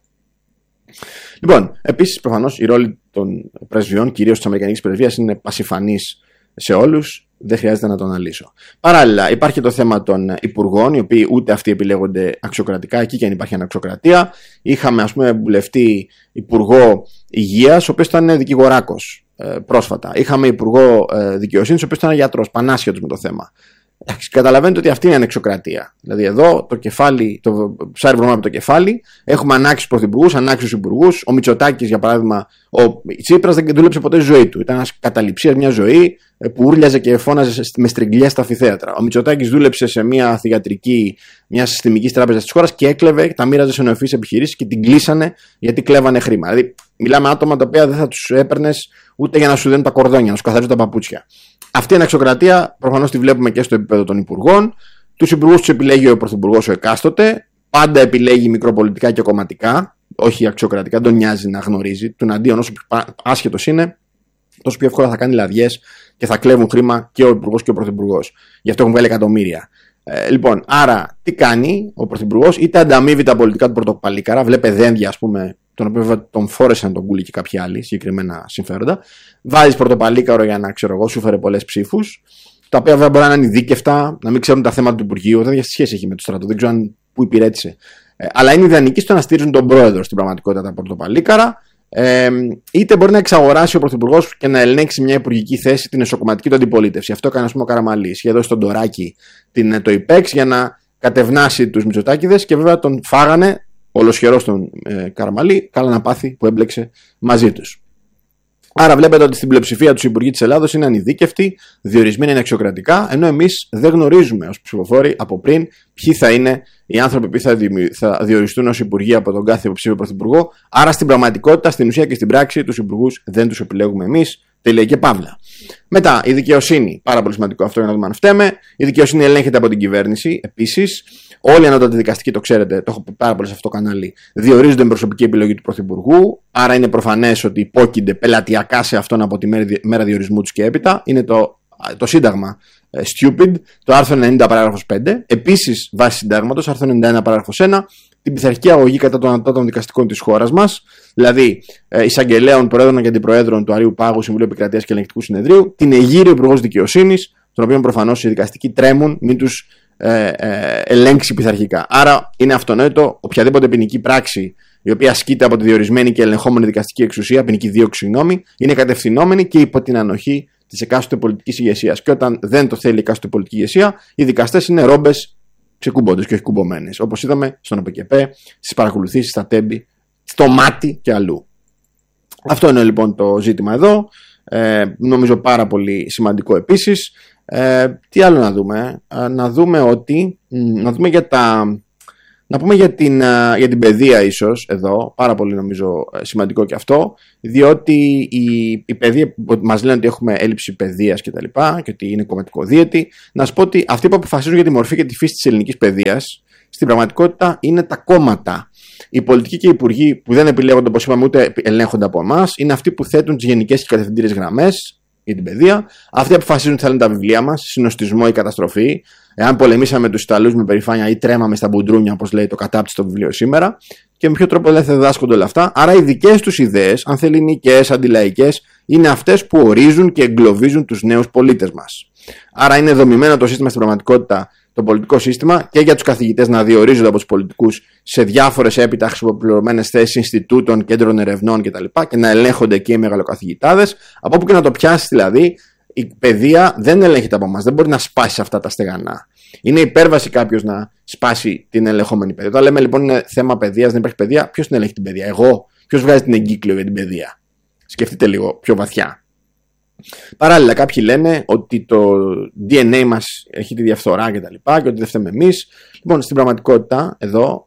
Λοιπόν, επίσης, προφανώς η ρόλη των πρεσβειών, κυρίως της Αμερικανικής Πρεσβείας, είναι πασιφανής σε όλους. Δεν χρειάζεται να το αναλύσω. Παράλληλα, υπάρχει το θέμα των υπουργών, οι οποίοι ούτε αυτοί επιλέγονται αξιοκρατικά, εκεί και αν υπάρχει αναξιοκρατία. Είχαμε, ας πούμε, βουλευτή υπουργό υγείας, ο οποίος ήταν δικηγοράκος ε, πρόσφατα. Είχαμε υπουργό ε, δικαιοσύνης, ο οποίος ήταν γιατρός, πανάσχετος με το θέμα. Καταλαβαίνετε ότι αυτή είναι ανεξοκρατία. Δηλαδή, εδώ το κεφάλι, το ψάρι βρωμάει από το κεφάλι. Έχουμε ανάξιους πρωθυπουργούς, ανάξιους υπουργούς. Ο Μητσοτάκης, για παράδειγμα, ο Τσίπρας δεν δούλεψε ποτέ στη ζωή του. Ήταν ένας καταληψίας, μια ζωή που ούρλιαζε και φώναζε με στριγκλιές στα αμφιθέατρα. Ο Μητσοτάκης δούλεψε σε μια θυγατρική, μια συστημική τράπεζα της χώρας και έκλεβε, τα μοίραζε σε νεοφυείς επιχειρήσεις και την κλείσανε γιατί κλέβανε χρήμα. Δηλαδή, μιλάμε άτομα τα οποία δεν θα τους έπαιρνες ούτε για να σου δίνουν τα κορδόνια, να σου καθαρίζουν τα παπούτσια. Αυτή η αναξιοκρατία προφανώς τη βλέπουμε και στο επίπεδο των υπουργών. Τους υπουργούς τους επιλέγει ο πρωθυπουργός ο εκάστοτε. Πάντα επιλέγει μικροπολιτικά και κομματικά, όχι αξιοκρατικά. Δεν τον νοιάζει να γνωρίζει. Του αντίον, όσο άσχετος είναι, τόσο πιο εύκολα θα κάνει λαδιές και θα κλέβουν χρήμα και ο υπουργός και ο πρωθυπουργός. Γι' αυτό έχουν βγάλει εκατομμύρια. Ε, λοιπόν, άρα τι κάνει ο πρωθυπουργός? Είτε ανταμείβει τα πολιτικά του πορτοκαλίκαρα, βλέπε δένδια, ας πούμε, τον οποίο τον φόρεσαν τον Κούλι και κάποιοι άλλοι συγκεκριμένα συμφέροντα. Βάζει πορτοπαλίκαρο για να, ξέρω εγώ, σου φέρε πολλές ψήφους, τα οποία βέβαια μπορεί να είναι ειδίκευτα, να μην ξέρουν τα θέματα του Υπουργείου, δεν έχει σχέση έχει με το στρατό, δεν ξέρω αν πού υπηρέτησε. Ε, αλλά είναι ιδανική στο να στηρίζουν τον πρόεδρο στην πραγματικότητα τα πορτοπαλίκαρα. Ε, είτε μπορεί να εξαγοράσει ο πρωθυπουργός και να ελέγξει μια υπουργική θέση την εσωκομματική του αντιπολίτευση. Αυτό έκανε, ας πούμε, ο Καραμανλής. Είχε δώσει στον Ντοράκη την, το ΙΠΕΞ για να κατευνάσει τους Μητσοτάκηδες και βέβαια τον φάγανε ολοσχερός τον ε, Καραμανλή, καλά να πάθει που έμπλεξε μαζί τους. Άρα βλέπετε ότι στην πλειοψηφία του Υπουργοί της Ελλάδος είναι ανειδίκευτοι, διορισμένοι είναι αξιοκρατικά, ενώ εμείς δεν γνωρίζουμε ως ψηφοφόροι από πριν ποιοι θα είναι οι άνθρωποι που θα, θα διοριστούν ως υπουργοί από τον κάθε υποψήφιο πρωθυπουργό. Άρα στην πραγματικότητα, στην ουσία και στην πράξη, τους υπουργούς δεν τους επιλέγουμε εμείς. Τελεία και παύλα. Μετά, η δικαιοσύνη. Πάρα πολύ σημαντικό αυτό για να δούμε αν φταίμε. Η δικαιοσύνη ελέγχεται από την κυβέρνηση. Επίσης, όλοι οι ανώτατοι δικαστικοί, το ξέρετε, το έχω πει πάρα πολύ σε αυτό το κανάλι, διορίζονται με προσωπική επιλογή του Πρωθυπουργού. Άρα είναι προφανές ότι υπόκεινται πελατειακά σε αυτόν από τη μέρα διορισμού του και έπειτα. Είναι το, το Σύνταγμα stupid, το άρθρο ενενήντα παράγραφος πέντε. Επίσης, βάσει συντάγματος, άρθρο ενενήντα ένα παράγραφος ένα, την πειθαρχική αγωγή κατά των ανώτατων δικαστικών της χώρας μας, δηλαδή ε, εισαγγελέων, προέδρων και αντιπροέδρων του Αρείου Πάγου, Συμβουλίου Επικρατείας και Ελεγκτικού Συνεδρίου, την εγείρει ο Υπουργός Δικαιοσύνης, τον οποίο προφανώς οι δικαστικοί τρέμουν, μην τους ε, ε, ελέγξει πειθαρχικά. Άρα είναι αυτονόητο οποιαδήποτε ποινική πράξη η οποία ασκείται από τη διορισμένη και ελεγχόμενη δικαστική εξουσία, ποινική δίωξη, συγγνώμη, είναι κατευθυνόμενη και υπό την ανοχή της εκάστοτε πολιτικής ηγεσίας. Και όταν δεν το θέλει η εκάστοτε πολιτική ηγεσία, οι δικαστές είναι ρόμπες ξεκούμποντες και όχι κουμπωμένες. Όπως είδαμε στον ΟΠΕΚΕΠΕ, στις παρακολουθήσεις, στα τέμπη, στο μάτι και αλλού. Αυτό είναι λοιπόν το ζήτημα εδώ. Ε, νομίζω πάρα πολύ σημαντικό επίσης. Ε, τι άλλο να δούμε. Ε, να δούμε ότι. Να δούμε για τα. Να πούμε για την, για την παιδεία ίσως εδώ, πάρα πολύ νομίζω σημαντικό και αυτό, διότι η, η παιδεία που μας λένε ότι έχουμε έλλειψη παιδείας και τα λοιπά και ότι είναι κομματικοδίαιτη, να σου πω ότι αυτοί που αποφασίζουν για τη μορφή και τη φύση της ελληνικής παιδείας, στην πραγματικότητα είναι τα κόμματα. Οι πολιτικοί και οι υπουργοί που δεν επιλέγονται, όπως είπαμε, ούτε ελέγχονται από εμάς, είναι αυτοί που θέτουν τις γενικές και κατευθυντήριες γραμμές για την παιδεία. Αυτοί αποφασίζουν τι θα λένε τα βιβλία μας, συνοστισμό ή καταστροφή. Εάν πολεμήσαμε τους Ιταλούς με περηφάνεια ή τρέμαμε στα μπουντρούνια, όπως λέει το κατάπτυστο βιβλίο σήμερα, και με ποιο τρόπο δεν θα διδάσκονται όλα αυτά. Άρα οι δικές τους ιδέες, ανθελληνικές, αντιλαϊκές, είναι αυτές που ορίζουν και εγκλωβίζουν τους νέους πολίτες μας. Άρα είναι δομημένο το σύστημα στην πραγματικότητα, το πολιτικό σύστημα, και για τους καθηγητές να διορίζονται από τους πολιτικούς σε διάφορες έπειτα χρησιμοποιημένες θέσεις Ινστιτούτων, κέντρων ερευνών κτλ. Και να ελέγχονται και οι μεγαλοκαθηγητάδες. Από όπου και να το πιάσει δηλαδή, η παιδεία δεν ελέγχεται από εμάς. Δεν μπορεί να σπάσει αυτά τα στεγανά. Είναι υπέρβαση κάποιος να σπάσει την ελεγχόμενη παιδεία. Όταν λέμε λοιπόν είναι θέμα παιδείας, δεν υπάρχει παιδεία, ποιος την ελέγχει την παιδεία? Εγώ. Ποιος βγάζει την εγκύκλιο για την παιδεία? Σκεφτείτε λίγο πιο βαθιά. Παράλληλα, κάποιοι λένε ότι το ντι εν έι μας έχει τη διαφθορά και τα λοιπά και ότι δεν φταίμε εμείς. Λοιπόν, στην πραγματικότητα, εδώ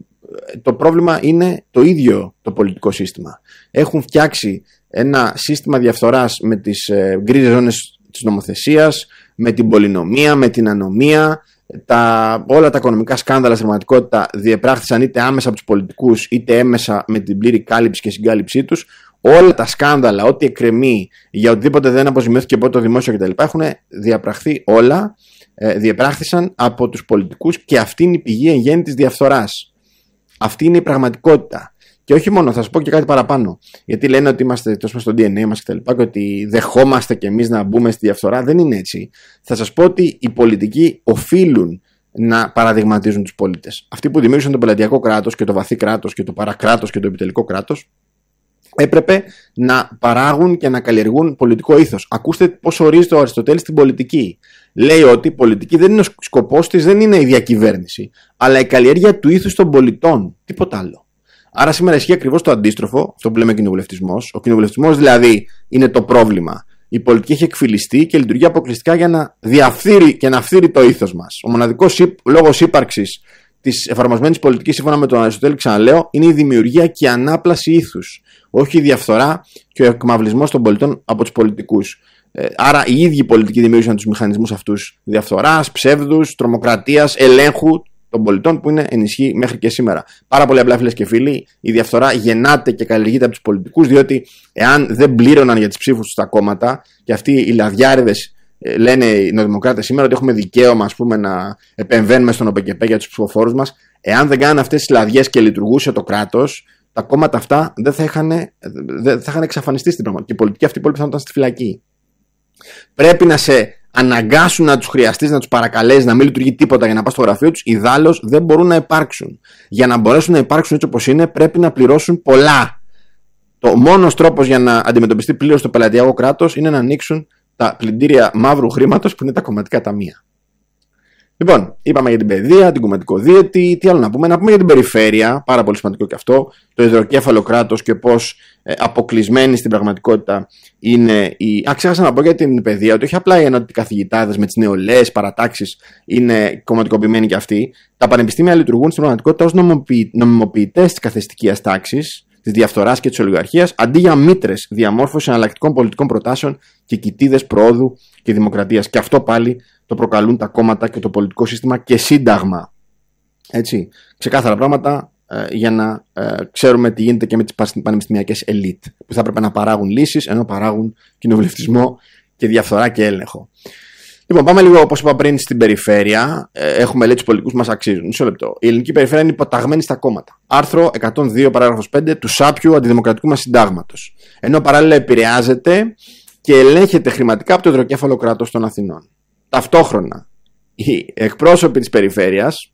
το πρόβλημα είναι το ίδιο το πολιτικό σύστημα. Έχουν φτιάξει ένα σύστημα διαφθοράς με τις γκρίζες ζώνες της νομοθεσίας, με την πολυνομία, με την ανομία. Τα, όλα τα οικονομικά σκάνδαλα στην πραγματικότητα διεπράχθησαν είτε άμεσα από τους πολιτικούς είτε έμεσα με την πλήρη κάλυψη και συγκάλυψή τους. Όλα τα σκάνδαλα, ό,τι εκκρεμεί για οτιδήποτε δεν αποζημιώθηκε από το δημόσιο κτλ. Έχουν διαπραχθεί όλα, ε, διεπράχθησαν από τους πολιτικούς και αυτή είναι η πηγή εν γέννη της διαφθοράς. Αυτή είναι η πραγματικότητα. Και όχι μόνο, θα σας πω και κάτι παραπάνω. Γιατί λένε ότι είμαστε τόσο στο ντι εν έι μας κτλ. Και, και ότι δεχόμαστε κι εμείς να μπούμε στη διαφθορά. Δεν είναι έτσι. Θα σας πω ότι οι πολιτικοί οφείλουν να παραδειγματίζουν τους πολίτες. Αυτοί που δημιούργησαν το πελατειακό κράτος και το βαθύ κράτος και το παρακράτος και το επιτελικό κράτος, έπρεπε να παράγουν και να καλλιεργούν πολιτικό ήθος. Ακούστε πώς ορίζει ο Αριστοτέλης την πολιτική. Λέει ότι η πολιτική δεν είναι ο σκοπός της, δεν είναι η διακυβέρνηση, αλλά η καλλιέργεια του ήθους των πολιτών. Τίποτα άλλο. Άρα σήμερα ισχύει ακριβώς το αντίστροφο, αυτό που λέμε κοινοβουλευτισμός. Ο κοινοβουλευτισμός δηλαδή είναι το πρόβλημα. Η πολιτική έχει εκφυλιστεί και λειτουργεί αποκλειστικά για να διαφθείρει και να φθείρει το ήθος μας. Ο μοναδικός λόγος ύπαρξης της εφαρμοσμένης πολιτικής, σύμφωνα με τον Αριστοτέλη, ξαναλέω, είναι η δημιουργία και η ανάπλαση ήθους. Όχι η διαφθορά και ο εκμαυλισμός των πολιτών από τους πολιτικούς. Ε, άρα οι ίδιοι οι πολιτικοί δημιούργησαν τους μηχανισμούς αυτούς διαφθοράς, ψεύδους, τρομοκρατίας, ελέγχου των πολιτών που είναι ενισχύει μέχρι και σήμερα. Πάρα πολύ απλά, φίλες και φίλοι, η διαφθορά γεννάται και καλλιεργείται από τους πολιτικούς, διότι εάν δεν πλήρωναν για τις ψήφους τους τα κόμματα, και αυτοί οι λαδιάριδες λένε οι νεοδημοκράτες σήμερα ότι έχουμε δικαίωμα, ας πούμε, να επεμβαίνουμε στον ΟΠΕΚΕΠΕ για τους ψηφοφόρους μας, εάν δεν κάνουν αυτές τις λαδιές και λειτουργούσε το κράτος, τα κόμματα αυτά δεν θα είχαν, δεν θα είχαν εξαφανιστεί στην πραγματική πολιτική. Αυτοί οι υπόλοιποι θα ήταν στη φυλακή. Πρέπει να σε αναγκάσουν να τους χρειαστείς, να τους παρακαλέσεις να μην λειτουργεί τίποτα για να πας στο γραφείο τους, ιδάλλως δεν μπορούν να υπάρξουν. Για να μπορέσουν να υπάρξουν έτσι όπως είναι, πρέπει να πληρώσουν πολλά. Το μόνος τρόπος για να αντιμετωπιστεί πλήρως το πελατειακό κράτος είναι να ανοίξουν τα πλυντήρια μαύρου χρήματος που είναι τα κομματικά ταμεία. Λοιπόν, είπαμε για την παιδεία, την κομματικοδίαιτη, τι άλλο να πούμε. Να πούμε για την περιφέρεια, πάρα πολύ σημαντικό και αυτό, το υδροκέφαλο κράτος και πώς ε, αποκλεισμένη στην πραγματικότητα είναι η. Α, ξέχασα να πω για την παιδεία, ότι όχι απλά οι ενότητοι καθηγητάδες με τις νεολαίες παρατάξεις είναι κομματικοποιημένοι κι αυτοί. Τα πανεπιστήμια λειτουργούν στην πραγματικότητα ως νομιμοποιη... νομιμοποιητές της καθεστικίας τάξης, της διαφθοράς και της ολιγαρχίας, αντί για μήτρες διαμόρφωση εναλλακτικών πολιτικών προτάσεων και κοιτίδες προόδου και δημοκρατίας. Και αυτό πάλι το προκαλούν τα κόμματα και το πολιτικό σύστημα και σύνταγμα. Έτσι, ξεκάθαρα πράγματα ε, για να ε, ξέρουμε τι γίνεται και με τις πανεπιστημιακές ελίτ, που θα έπρεπε να παράγουν λύσεις ενώ παράγουν κοινοβουλευτισμό και διαφθορά και έλεγχο. Λοιπόν, πάμε λίγο, όπως είπα πριν, στην περιφέρεια. Ε, έχουμε λέει τους πολιτικούς που μας αξίζουν. Μισό λεπτό. Η ελληνική περιφέρεια είναι υποταγμένη στα κόμματα. Άρθρο εκατόν δύο, παράγραφος πέντε του σάπιου αντιδημοκρατικού μας συντάγματος. Ενώ παράλληλα επηρεάζεται και ελέγχεται χρηματικά από το υδροκέφαλο κράτος των Αθηνών. Ταυτόχρονα, οι εκπρόσωποι της περιφέρειας,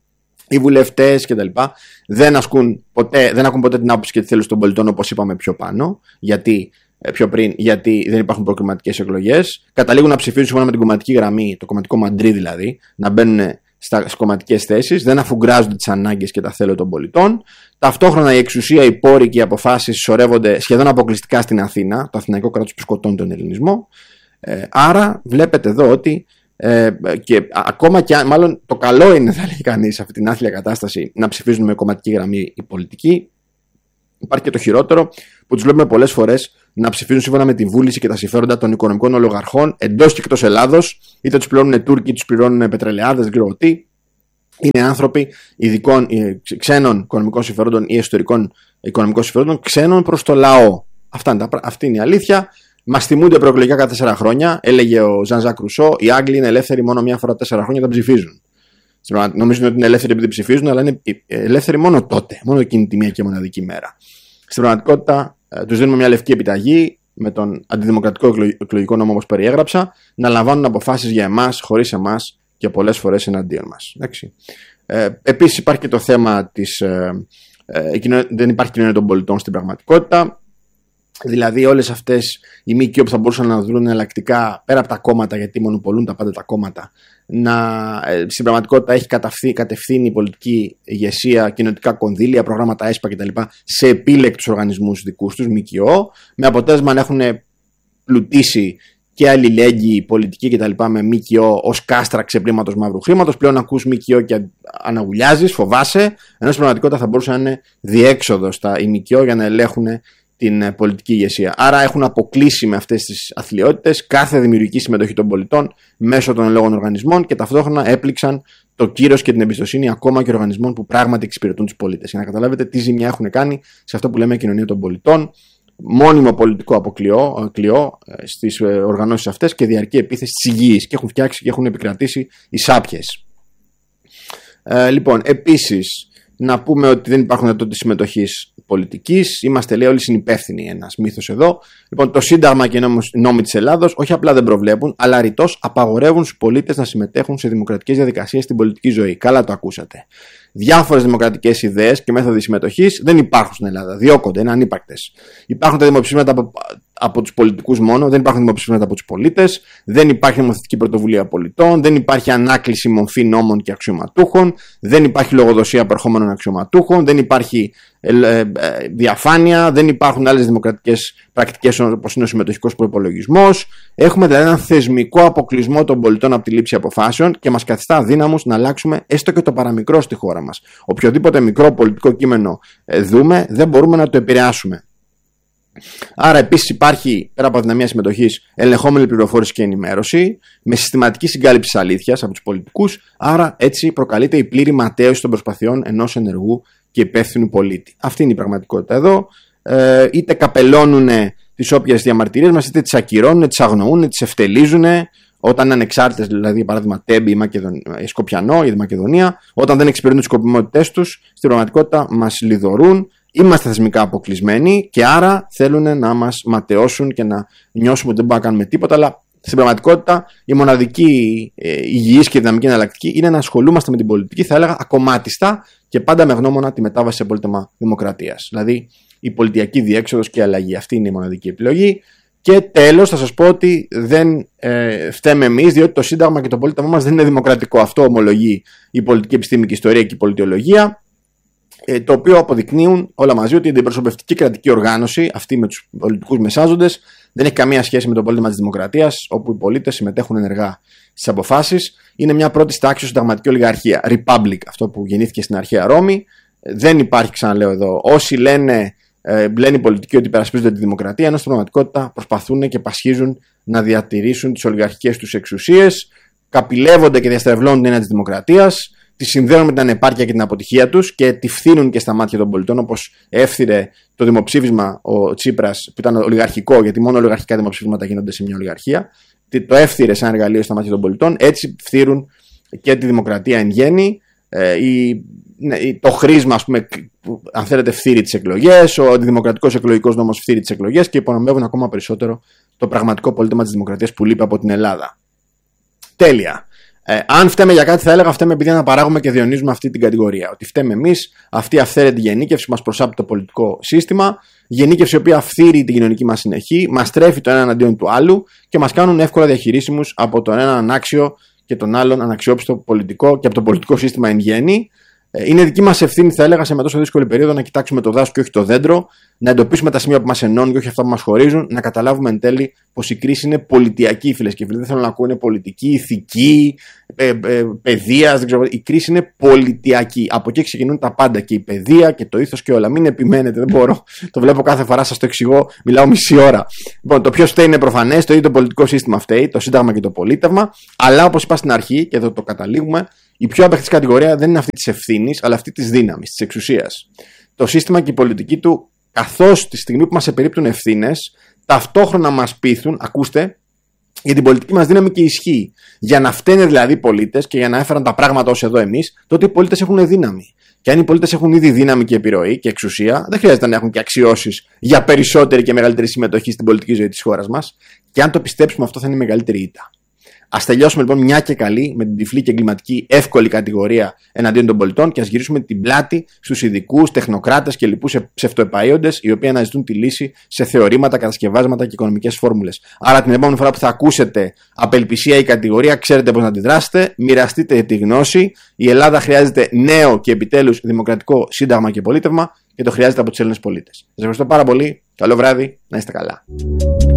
οι βουλευτές κτλ. Δεν ασκούν ποτέ, δεν ακούν ποτέ την άποψη και τη θέληση των πολιτών, όπως είπαμε πιο πάνω, γιατί, πιο πριν, γιατί δεν υπάρχουν προκριματικές εκλογές. Καταλήγουν να ψηφίζουν σύμφωνα με την κομματική γραμμή, το κομματικό μαντρί δηλαδή, να μπαίνουν στις κομματικές θέσεις, δεν αφουγκράζονται τις ανάγκες και τα θέλω των πολιτών. Ταυτόχρονα η εξουσία, οι πόροι και οι αποφάσεις συσσωρεύονται σχεδόν αποκλειστικά στην Αθήνα, το αθηναϊκό κράτος που σκοτώνει τον ελληνισμό. Ε, άρα βλέπετε εδώ ότι Ε, και ακόμα και αν, μάλλον το καλό είναι, θα λέει κανείς, σε αυτή την άθλια κατάσταση να ψηφίζουν με κομματική γραμμή οι πολιτικοί. Υπάρχει και το χειρότερο, που τους βλέπουμε πολλές φορές να ψηφίζουν σύμφωνα με τη βούληση και τα συμφέροντα των οικονομικών ολιγαρχών εντός και εκτός Ελλάδος, είτε τους πληρώνουν Τούρκοι, τους πληρώνουν πετρελαιάδες, δεν ξέρω τι. Είναι άνθρωποι ειδικών, ξένων οικονομικών συμφερόντων ή εσωτερικών οικονομικών συμφερόντων, ξένων προς το λαό. Αυτά είναι τα, αυτή είναι η αλήθεια. Μας θυμούνται προεκλογικά κάθε τέσσερα χρόνια. Έλεγε ο Ζαν Ζακ Ρουσό: οι Άγγλοι είναι ελεύθεροι μόνο μία φορά τέσσερα χρόνια όταν ψηφίζουν. Νομίζουν ότι είναι ελεύθεροι επειδή ψηφίζουν, αλλά είναι ελεύθεροι μόνο τότε, μόνο εκείνη τη μία και μοναδική μέρα. Στην πραγματικότητα, τους δίνουμε μια λευκή επιταγή με τον αντιδημοκρατικό εκλογικό νόμο, όπως περιέγραψα, να λαμβάνουν αποφάσεις για εμάς, χωρίς εμάς και πολλές φορές εναντίον μας. Ε, επίσης, υπάρχει και το θέμα της. Ε, ε, δεν υπάρχει κοινωνία των πολιτών στην πραγματικότητα. Δηλαδή, όλες αυτές οι ΜΚΟ που θα μπορούσαν να δουν εναλλακτικά πέρα από τα κόμματα, γιατί μονοπολούν τα πάντα τα κόμματα, να, ε, στην πραγματικότητα έχει κατευθύνει η πολιτική ηγεσία, κοινωτικά κονδύλια, προγράμματα ΕΣΠΑ κτλ. Σε επίλεκτους οργανισμούς δικούς τους, ΜΚΟ, με αποτέλεσμα να έχουν πλουτίσει και αλληλέγγυοι πολιτικοί κτλ. Με ΜΚΟ ως κάστρα ξεπλήματος μαύρου χρήματος. Πλέον ακούς ΜΚΟ και αναγουλιάζεις, φοβάσαι, ενώ στην πραγματικότητα θα μπορούσε να είναι διέξοδο στα ΜΚΟ για να ελέγχουν την πολιτική ηγεσία. Άρα έχουν αποκλείσει με αυτές τις αθλιότητες κάθε δημιουργική συμμετοχή των πολιτών μέσω των ελόγων οργανισμών και ταυτόχρονα έπληξαν το κύρος και την εμπιστοσύνη ακόμα και οργανισμών που πράγματι εξυπηρετούν τους πολίτες. Για να καταλάβετε τι ζημιά έχουν κάνει σε αυτό που λέμε κοινωνία των πολιτών, μόνιμο πολιτικό αποκλειό στις οργανώσεις αυτές και διαρκή επίθεση της υγιής, και έχουν φτιάξει και έχουν επικρατήσει οι σάπιες. Ε, λοιπόν, επίσης, να πούμε ότι δεν υπάρχουν δυνατότητες συμμετοχής πολιτικής. Είμαστε, λέει, όλοι συνυπεύθυνοι. Ένας μύθος εδώ. Λοιπόν, το Σύνταγμα και οι νόμοι της Ελλάδος όχι απλά δεν προβλέπουν, αλλά ρητός απαγορεύουν στους πολίτες να συμμετέχουν σε δημοκρατικές διαδικασίες στην πολιτική ζωή. Καλά το ακούσατε. Διάφορες δημοκρατικές ιδέες και μέθοδοι συμμετοχής δεν υπάρχουν στην Ελλάδα. Διώκονται, είναι ανύπαρκτες. Υπάρχουν τα δημοψηφίσματα από, από τους πολιτικούς μόνο, δεν υπάρχουν δημοψηφίσματα από τους πολίτες, δεν υπάρχει νομοθετική πρωτοβουλία πολιτών, δεν υπάρχει ανάκληση μορφή νόμων και αξιωματούχων, δεν υπάρχει λογοδοσία απερχόμενων αξιωματούχων, δεν υπάρχει ε, ε, ε, διαφάνεια, δεν υπάρχουν άλλες δημοκρατικές πρακτικές όπως είναι ο συμμετοχικός προϋπολογισμός. Έχουμε δηλαδή έναν θεσμικό αποκλεισμό των πολιτών από τη λήψη αποφάσεων και μας καθιστά αδύναμους να αλλάξουμε έστω και το παραμικρό στη χώρα μας. Οποιοδήποτε μικρό πολιτικό κείμενο ε, δούμε, δεν μπορούμε να το επηρεάσουμε. Άρα επίσης υπάρχει, πέρα από αδυναμία συμμετοχής, ελεγχόμενη πληροφόρηση και ενημέρωση με συστηματική συγκάλυψη της αλήθειας από τους πολιτικούς. Άρα έτσι προκαλείται η πλήρη ματέωση των προσπαθειών ενός ενεργού και υπεύθυνου πολίτη. Αυτή είναι η πραγματικότητα εδώ. Ε, είτε καπελώνουν τις όποιες διαμαρτυρίες μας, είτε τις ακυρώνουν, τις αγνοούν, τις ευτελίζουν. Όταν είναι ανεξάρτητες, δηλαδή για παράδειγμα Τέμπη ή Μακεδον... Σκοπιανό ή η Μακεδονία, όταν δεν εξυπηρετούν τις σκοπιμότητές τους, στην πραγματικότητα μας λιδωρούν. Είμαστε θεσμικά αποκλεισμένοι και άρα θέλουν να μας ματαιώσουν και να νιώσουμε ότι δεν μπορούμε να κάνουμε τίποτα. Αλλά στην πραγματικότητα η μοναδική ε, υγιής και δυναμική εναλλακτική είναι να ασχολούμαστε με την πολιτική, θα έλεγα ακομμάτιστα και πάντα με γνώμονα τη μετάβαση σε πολίτευμα δημοκρατίας. Δηλαδή η πολιτιακή διέξοδος και αλλαγή. Αυτή είναι η μοναδική επιλογή. Και τέλος θα σας πω ότι δεν ε, φταίμε εμείς, διότι το Σύνταγμα και το πολίτευμα μας δεν είναι δημοκρατικό. Αυτό ομολογεί η πολιτική επιστήμη και η ιστορία και η πολιτιολογία. Το οποίο αποδεικνύουν όλα μαζί ότι η αντιπροσωπευτική κρατική οργάνωση, αυτή με τους πολιτικούς μεσάζοντες, δεν έχει καμία σχέση με το πολίτευμα της δημοκρατίας, όπου οι πολίτες συμμετέχουν ενεργά στις αποφάσεις. Είναι μια πρώτη τάξη συνταγματική ολιγαρχία. Republic, αυτό που γεννήθηκε στην αρχαία Ρώμη. Δεν υπάρχει, ξαναλέω εδώ, όσοι λένε, ε, λένε οι πολιτικοί ότι υπερασπίζονται τη δημοκρατία, ενώ στην πραγματικότητα προσπαθούν και πασχίζουν να διατηρήσουν τις ολιγαρχικές τους εξουσίες, καπηλεύονται και διαστρεβλώνουν την έννοια της δημοκρατίας. Τη συνδέουν με την ανεπάρκεια και την αποτυχία τους και τη φθήνουν και στα μάτια των πολιτών, όπως έφθυρε το δημοψήφισμα ο Τσίπρας, που ήταν ολιγαρχικό, γιατί μόνο ολιγαρχικά δημοψήφισματα γίνονται σε μια ολιγαρχία. Το έφθυρε σαν εργαλείο στα μάτια των πολιτών. Έτσι φθύρουν και τη δημοκρατία εν γέννη. Ε, η, ναι, το χρήσμα, ας πούμε, αν θέλετε, φθύρει τις εκλογές, ο αντιδημοκρατικός εκλογικός νόμος φθύρει τις εκλογές και υπονομεύουν ακόμα περισσότερο το πραγματικό πολίτευμα της δημοκρατίας που λείπει από την Ελλάδα. Τέλεια. Ε, αν φταίμε για κάτι, θα έλεγα φταίμε επειδή αναπαράγουμε και διονύζουμε αυτή την κατηγορία. Ότι φταίμε εμείς, αυτή η αυθαίρετη γενίκευση που μας προσάπτει το πολιτικό σύστημα, γενίκευση η οποία αυθύρει την κοινωνική μας συνεχή, μας τρέφει τον έναν αντίον του άλλου και μας κάνουν εύκολα διαχειρίσιμους από τον έναν ανάξιο και τον άλλον αναξιόπιστο πολιτικό και από το πολιτικό σύστημα εν γέννη. Είναι δική μας ευθύνη, θα έλεγα, σε με τόσο δύσκολη περίοδο να κοιτάξουμε το δάσο και όχι το δέντρο, να εντοπίσουμε τα σημεία που μας ενώνουν και όχι αυτά που μας χωρίζουν, να καταλάβουμε εν τέλει πως η κρίση είναι πολιτιακή, φίλες και φίλοι. Δεν θέλω να ακούω είναι πολιτική, ηθική, ε, ε, παιδείας, δεν ξέρω. Η κρίση είναι πολιτιακή. Από εκεί ξεκινούν τα πάντα. Και η παιδεία και το ήθος και όλα. Μην επιμένετε, δεν μπορώ. Το βλέπω κάθε φορά, σας το εξηγώ, μιλάω μισή ώρα. Λοιπόν, το ποιο φταίει είναι προφανές, το ίδιο το πολιτικό σύστημα φταίει, το Σύνταγμα και το πολίτευμα. Αλλά όπως είπα στην αρχή, και εδώ το καταλήγουμε, η πιο απεχθής κατηγορία δεν είναι αυτή της ευθύνης, αλλά αυτή της δύναμης, της εξουσίας. Το σύστημα και η πολιτική του, καθώς τη στιγμή που μας επερίπτουν ευθύνες, ταυτόχρονα μας πείθουν, ακούστε, για την πολιτική μας δύναμη και ισχύ. Για να φταίνε δηλαδή οι πολίτες και για να έφεραν τα πράγματα ως εδώ εμείς, τότε οι πολίτες έχουν δύναμη. Και αν οι πολίτες έχουν ήδη δύναμη και επιρροή και εξουσία, δεν χρειάζεται να έχουν και αξιώσεις για περισσότερη και μεγαλύτερη συμμετοχή στην πολιτική ζωή της χώρας μας. Και αν το πιστέψουμε, αυτό θα είναι η μεγαλύτερη ήττα. Ας τελειώσουμε λοιπόν μια και καλή με την τυφλή και εγκληματική εύκολη κατηγορία εναντίον των πολιτών και ας γυρίσουμε την πλάτη στους ειδικούς, τεχνοκράτες και λοιπούς ψευτοεπαΐοντες, οι οποίοι αναζητούν τη λύση σε θεωρήματα, κατασκευάσματα και οικονομικές φόρμουλες. Άρα την επόμενη φορά που θα ακούσετε απελπισία ή κατηγορία, ξέρετε πώς να αντιδράσετε, μοιραστείτε τη γνώση. Η Ελλάδα χρειάζεται νέο και επιτέλους δημοκρατικό σύνταγμα και πολίτευμα και το χρειάζεται από τους Έλληνες πολίτες. Σας ευχαριστώ πάρα πολύ. Καλό βράδυ. Να είστε καλά.